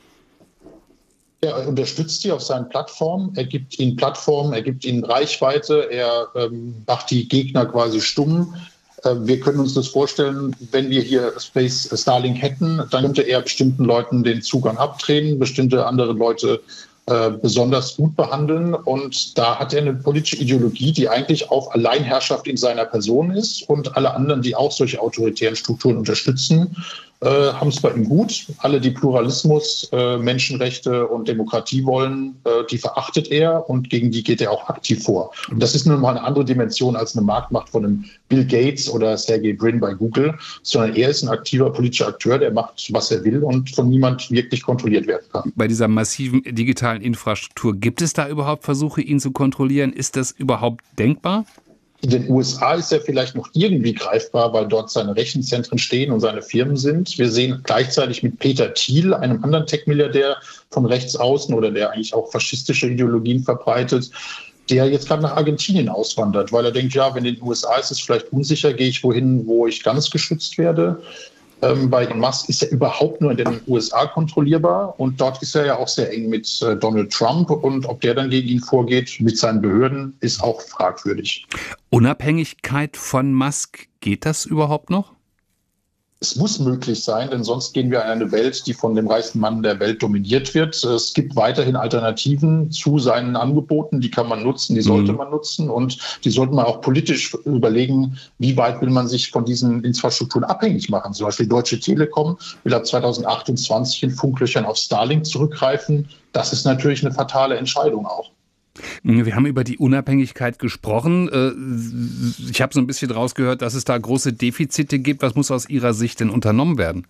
Er unterstützt die auf seinen Plattformen, er gibt ihnen Plattformen, er gibt ihnen Reichweite, er macht die Gegner quasi stumm. Wir können uns das vorstellen, wenn wir hier Starlink hätten, dann könnte er bestimmten Leuten den Zugang abdrehen, bestimmte andere Leute besonders gut behandeln. Und da hat er eine politische Ideologie, die eigentlich auf Alleinherrschaft in seiner Person ist. Und alle anderen, die auch solche autoritären Strukturen unterstützen, haben es bei ihm gut. Alle, die Pluralismus, Menschenrechte und Demokratie wollen, die verachtet er und gegen die geht er auch aktiv vor. Und das ist nun mal eine andere Dimension als eine Marktmacht von einem Bill Gates oder Sergey Brin bei Google, sondern er ist ein aktiver politischer Akteur, der macht, was er will und von niemand wirklich kontrolliert werden kann. Bei dieser massiven digitalen Infrastruktur, gibt es da überhaupt Versuche, ihn zu kontrollieren? Ist das überhaupt denkbar? In den USA ist er vielleicht noch irgendwie greifbar, weil dort seine Rechenzentren stehen und seine Firmen sind. Wir sehen gleichzeitig mit Peter Thiel, einem anderen Tech-Milliardär von rechts außen oder der eigentlich auch faschistische Ideologien verbreitet, der jetzt gerade nach Argentinien auswandert, weil er denkt, ja, wenn in den USA ist es vielleicht unsicher, gehe ich wohin, wo ich ganz geschützt werde. Bei Musk ist er überhaupt nur in den USA kontrollierbar und dort ist er ja auch sehr eng mit Donald Trump und ob der dann gegen ihn vorgeht mit seinen Behörden, ist auch fragwürdig. Unabhängigkeit von Musk, geht das überhaupt noch? Es muss möglich sein, denn sonst gehen wir in eine Welt, die von dem reichsten Mann der Welt dominiert wird. Es gibt weiterhin Alternativen zu seinen Angeboten, die kann man nutzen, die sollte man nutzen und die sollte man auch politisch überlegen, wie weit will man sich von diesen Infrastrukturen abhängig machen. Zum Beispiel Deutsche Telekom will ab 2028 in Funklöchern auf Starlink zurückgreifen. Das ist natürlich eine fatale Entscheidung auch. Wir haben über die Unabhängigkeit gesprochen. Ich habe so ein bisschen rausgehört, dass es da große Defizite gibt. Was muss aus Ihrer Sicht denn unternommen werden?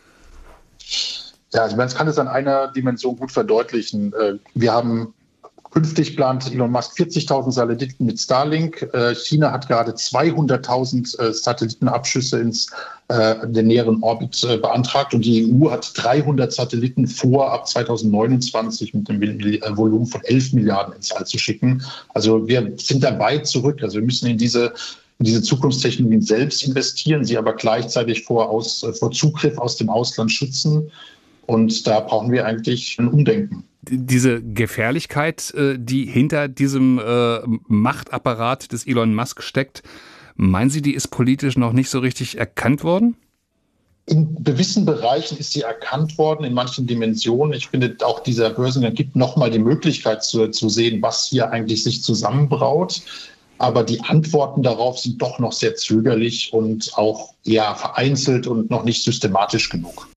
Ja, also man kann es an einer Dimension gut verdeutlichen. Wir haben künftig plant Elon Musk 40.000 Satelliten mit Starlink. China hat gerade 200.000 Satellitenabschüsse ins den näheren Orbit beantragt und die EU hat 300 Satelliten vor, ab 2029 mit einem Volumen von 11 Milliarden ins All zu schicken. Also wir sind da weit zurück. Also wir müssen in diese Zukunftstechnologien selbst investieren, sie aber gleichzeitig vor Zugriff aus dem Ausland schützen. Und da brauchen wir eigentlich ein Umdenken. Diese Gefährlichkeit, die hinter diesem Machtapparat des Elon Musk steckt, meinen Sie, die ist politisch noch nicht so richtig erkannt worden? In gewissen Bereichen ist sie erkannt worden, in manchen Dimensionen. Ich finde, auch dieser Börsengang gibt nochmal die Möglichkeit zu sehen, was hier eigentlich sich zusammenbraut. Aber die Antworten darauf sind doch noch sehr zögerlich und auch eher vereinzelt und noch nicht systematisch genug.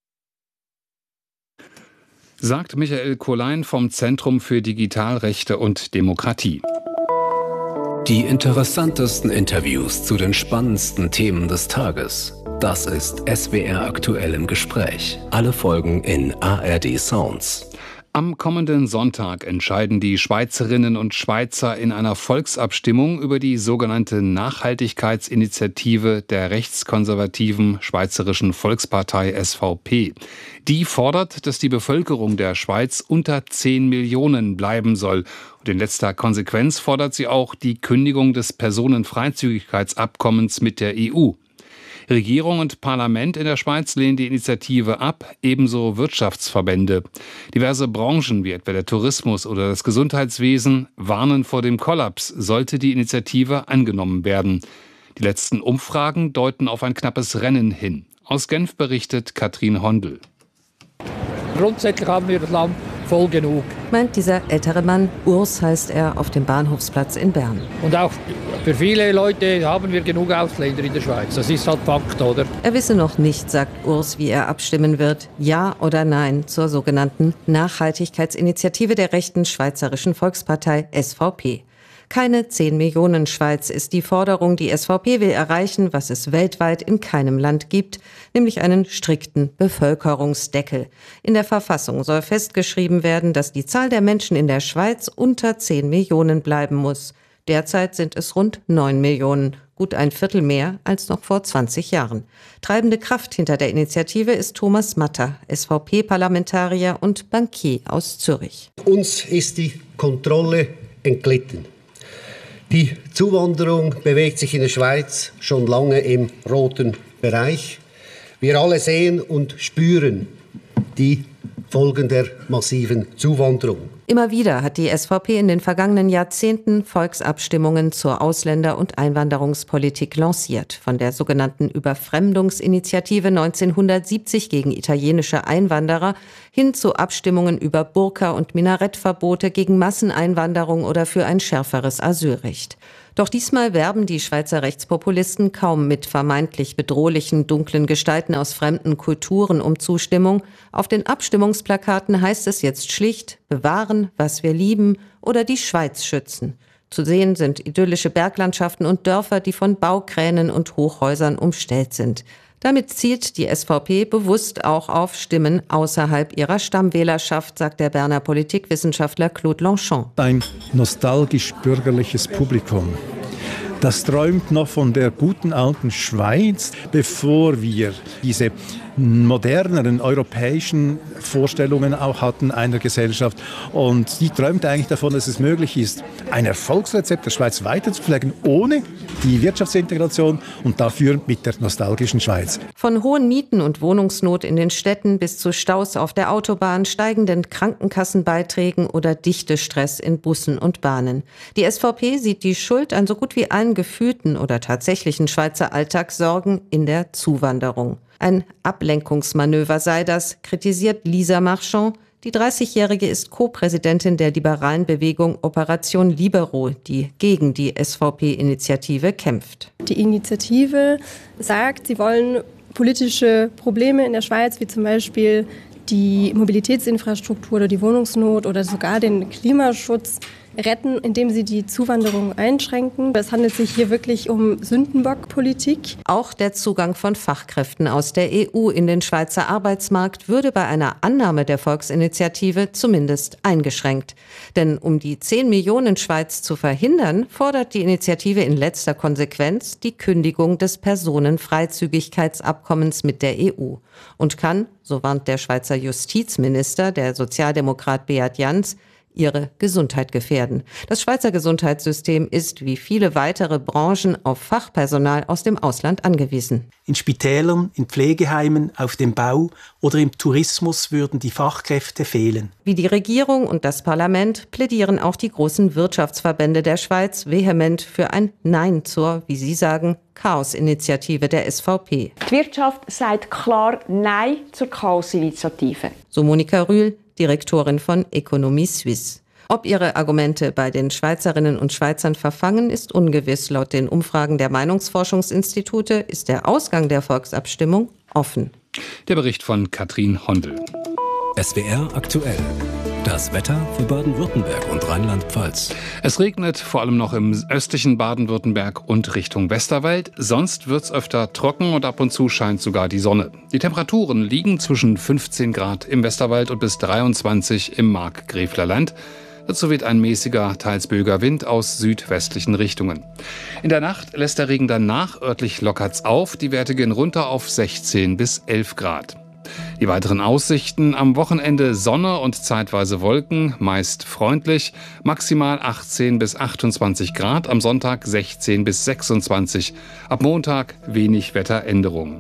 Sagt Michael Collein vom Zentrum für Digitalrechte und Demokratie. Die interessantesten Interviews zu den spannendsten Themen des Tages. Das ist SWR aktuell im Gespräch. Alle Folgen in ARD Sounds. Am kommenden Sonntag entscheiden die Schweizerinnen und Schweizer in einer Volksabstimmung über die sogenannte Nachhaltigkeitsinitiative der rechtskonservativen Schweizerischen Volkspartei SVP. Die fordert, dass die Bevölkerung der Schweiz unter 10 Millionen bleiben soll. Und in letzter Konsequenz fordert sie auch die Kündigung des Personenfreizügigkeitsabkommens mit der EU. Regierung und Parlament in der Schweiz lehnen die Initiative ab, ebenso Wirtschaftsverbände. Diverse Branchen wie etwa der Tourismus oder das Gesundheitswesen warnen vor dem Kollaps, sollte die Initiative angenommen werden. Die letzten Umfragen deuten auf ein knappes Rennen hin. Aus Genf berichtet Katrin Hondel. Grundsätzlich haben wir das Land voll genug, meint dieser ältere Mann. Urs heißt er, auf dem Bahnhofsplatz in Bern. Und auch für viele Leute haben wir genug Ausländer in der Schweiz. Das ist halt Fakt, oder? Er wisse noch nicht, sagt Urs, wie er abstimmen wird. Ja oder nein zur sogenannten Nachhaltigkeitsinitiative der rechten Schweizerischen Volkspartei SVP. Keine 10 Millionen Schweiz ist die Forderung. Die SVP will erreichen, was es weltweit in keinem Land gibt, nämlich einen strikten Bevölkerungsdeckel. In der Verfassung soll festgeschrieben werden, dass die Zahl der Menschen in der Schweiz unter 10 Millionen bleiben muss. Derzeit sind es rund 9 Millionen, gut ein Viertel mehr als noch vor 20 Jahren. Treibende Kraft hinter der Initiative ist Thomas Matter, SVP-Parlamentarier und Bankier aus Zürich. Uns ist die Kontrolle entglitten. Die Zuwanderung bewegt sich in der Schweiz schon lange im roten Bereich. Wir alle sehen und spüren die Folgen der massiven Zuwanderung. Immer wieder hat die SVP in den vergangenen Jahrzehnten Volksabstimmungen zur Ausländer- und Einwanderungspolitik lanciert. Von der sogenannten Überfremdungsinitiative 1970 gegen italienische Einwanderer hin zu Abstimmungen über Burka- und Minarettverbote gegen Masseneinwanderung oder für ein schärferes Asylrecht. Doch diesmal werben die Schweizer Rechtspopulisten kaum mit vermeintlich bedrohlichen, dunklen Gestalten aus fremden Kulturen um Zustimmung. Auf den Abstimmungsplakaten heißt es jetzt schlicht: bewahren, was wir lieben oder die Schweiz schützen. Zu sehen sind idyllische Berglandschaften und Dörfer, die von Baukränen und Hochhäusern umstellt sind. Damit zielt die SVP bewusst auch auf Stimmen außerhalb ihrer Stammwählerschaft, sagt der Berner Politikwissenschaftler Claude Longchamp. Ein nostalgisch-bürgerliches Publikum. Das träumt noch von der guten alten Schweiz, bevor wir diese moderneren europäischen Vorstellungen auch hatten einer Gesellschaft. Und die träumt eigentlich davon, dass es möglich ist, ein Erfolgsrezept der Schweiz weiterzupflegen, ohne die Wirtschaftsintegration und dafür mit der nostalgischen Schweiz. Von hohen Mieten und Wohnungsnot in den Städten bis zu Staus auf der Autobahn, steigenden Krankenkassenbeiträgen oder Dichtestress in Bussen und Bahnen. Die SVP sieht die Schuld an so gut wie allen gefühlten oder tatsächlichen Schweizer Alltagssorgen in der Zuwanderung. Ein Ablenkungsmanöver sei das, kritisiert Lisa Marchand. Die 30-Jährige ist Co-Präsidentin der liberalen Bewegung Operation Libero, die gegen die SVP-Initiative kämpft. Die Initiative sagt, sie wollen politische Probleme in der Schweiz, wie zum Beispiel die Mobilitätsinfrastruktur oder die Wohnungsnot oder sogar den Klimaschutz, retten, indem sie die Zuwanderung einschränken. Es handelt sich hier wirklich um Sündenbockpolitik. Auch der Zugang von Fachkräften aus der EU in den Schweizer Arbeitsmarkt würde bei einer Annahme der Volksinitiative zumindest eingeschränkt. Denn um die 10 Millionen Schweiz zu verhindern, fordert die Initiative in letzter Konsequenz die Kündigung des Personenfreizügigkeitsabkommens mit der EU und kann, so warnt der Schweizer Justizminister, der Sozialdemokrat Beat Jans, ihre Gesundheit gefährden. Das Schweizer Gesundheitssystem ist wie viele weitere Branchen auf Fachpersonal aus dem Ausland angewiesen. In Spitälern, in Pflegeheimen, auf dem Bau oder im Tourismus würden die Fachkräfte fehlen. Wie die Regierung und das Parlament plädieren auch die großen Wirtschaftsverbände der Schweiz vehement für ein Nein zur, wie sie sagen, Chaos-Initiative der SVP. Die Wirtschaft sagt klar Nein zur Chaos-Initiative. So Monika Rühl, Direktorin von Economie Suisse. Ob ihre Argumente bei den Schweizerinnen und Schweizern verfangen, ist ungewiss. Laut den Umfragen der Meinungsforschungsinstitute ist der Ausgang der Volksabstimmung offen. Der Bericht von Katrin Hondel. SWR aktuell. Das Wetter für Baden-Württemberg und Rheinland-Pfalz. Es regnet vor allem noch im östlichen Baden-Württemberg und Richtung Westerwald. Sonst wird's öfter trocken und ab und zu scheint sogar die Sonne. Die Temperaturen liegen zwischen 15 Grad im Westerwald und bis 23 im Markgräfler Land. Dazu weht ein mäßiger, teils böiger Wind aus südwestlichen Richtungen. In der Nacht lässt der Regen dann nach, örtlich lockert's auf. Die Werte gehen runter auf 16 bis 11 Grad. Die weiteren Aussichten: am Wochenende Sonne und zeitweise Wolken, meist freundlich, maximal 18 bis 28 Grad, am Sonntag 16 bis 26. Ab Montag wenig Wetteränderungen.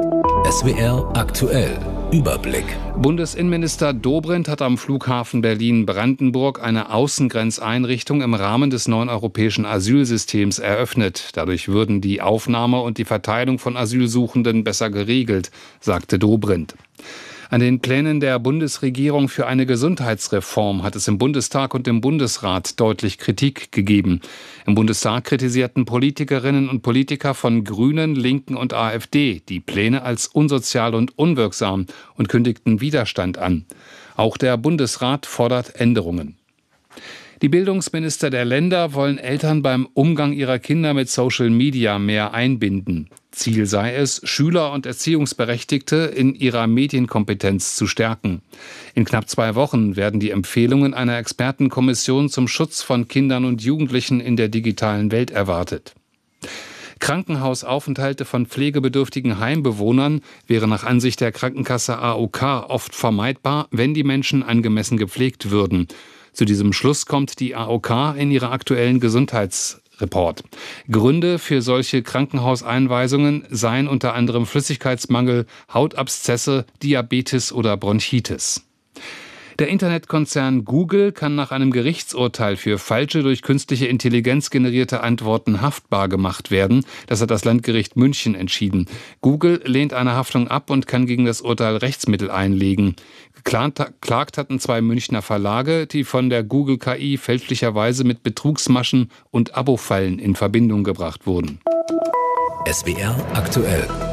SWR aktuell. Überblick. Bundesinnenminister Dobrindt hat am Flughafen Berlin-Brandenburg eine Außengrenzeinrichtung im Rahmen des neuen europäischen Asylsystems eröffnet. Dadurch würden die Aufnahme und die Verteilung von Asylsuchenden besser geregelt, sagte Dobrindt. An den Plänen der Bundesregierung für eine Gesundheitsreform hat es im Bundestag und im Bundesrat deutlich Kritik gegeben. Im Bundestag kritisierten Politikerinnen und Politiker von Grünen, Linken und AfD die Pläne als unsozial und unwirksam und kündigten Widerstand an. Auch der Bundesrat fordert Änderungen. Die Bildungsminister der Länder wollen Eltern beim Umgang ihrer Kinder mit Social Media mehr einbinden. Ziel sei es, Schüler und Erziehungsberechtigte in ihrer Medienkompetenz zu stärken. In knapp 2 Wochen werden die Empfehlungen einer Expertenkommission zum Schutz von Kindern und Jugendlichen in der digitalen Welt erwartet. Krankenhausaufenthalte von pflegebedürftigen Heimbewohnern wären nach Ansicht der Krankenkasse AOK oft vermeidbar, wenn die Menschen angemessen gepflegt würden. Zu diesem Schluss kommt die AOK in ihrer aktuellen Gesundheitsreport. Gründe für solche Krankenhauseinweisungen seien unter anderem Flüssigkeitsmangel, Hautabszesse, Diabetes oder Bronchitis. Der Internetkonzern Google kann nach einem Gerichtsurteil für falsche, durch künstliche Intelligenz generierte Antworten haftbar gemacht werden. Das hat das Landgericht München entschieden. Google lehnt eine Haftung ab und kann gegen das Urteil Rechtsmittel einlegen. Geklagt hatten 2 Münchner Verlage, die von der Google-KI fälschlicherweise mit Betrugsmaschen und Abo-Fallen in Verbindung gebracht wurden. SWR aktuell.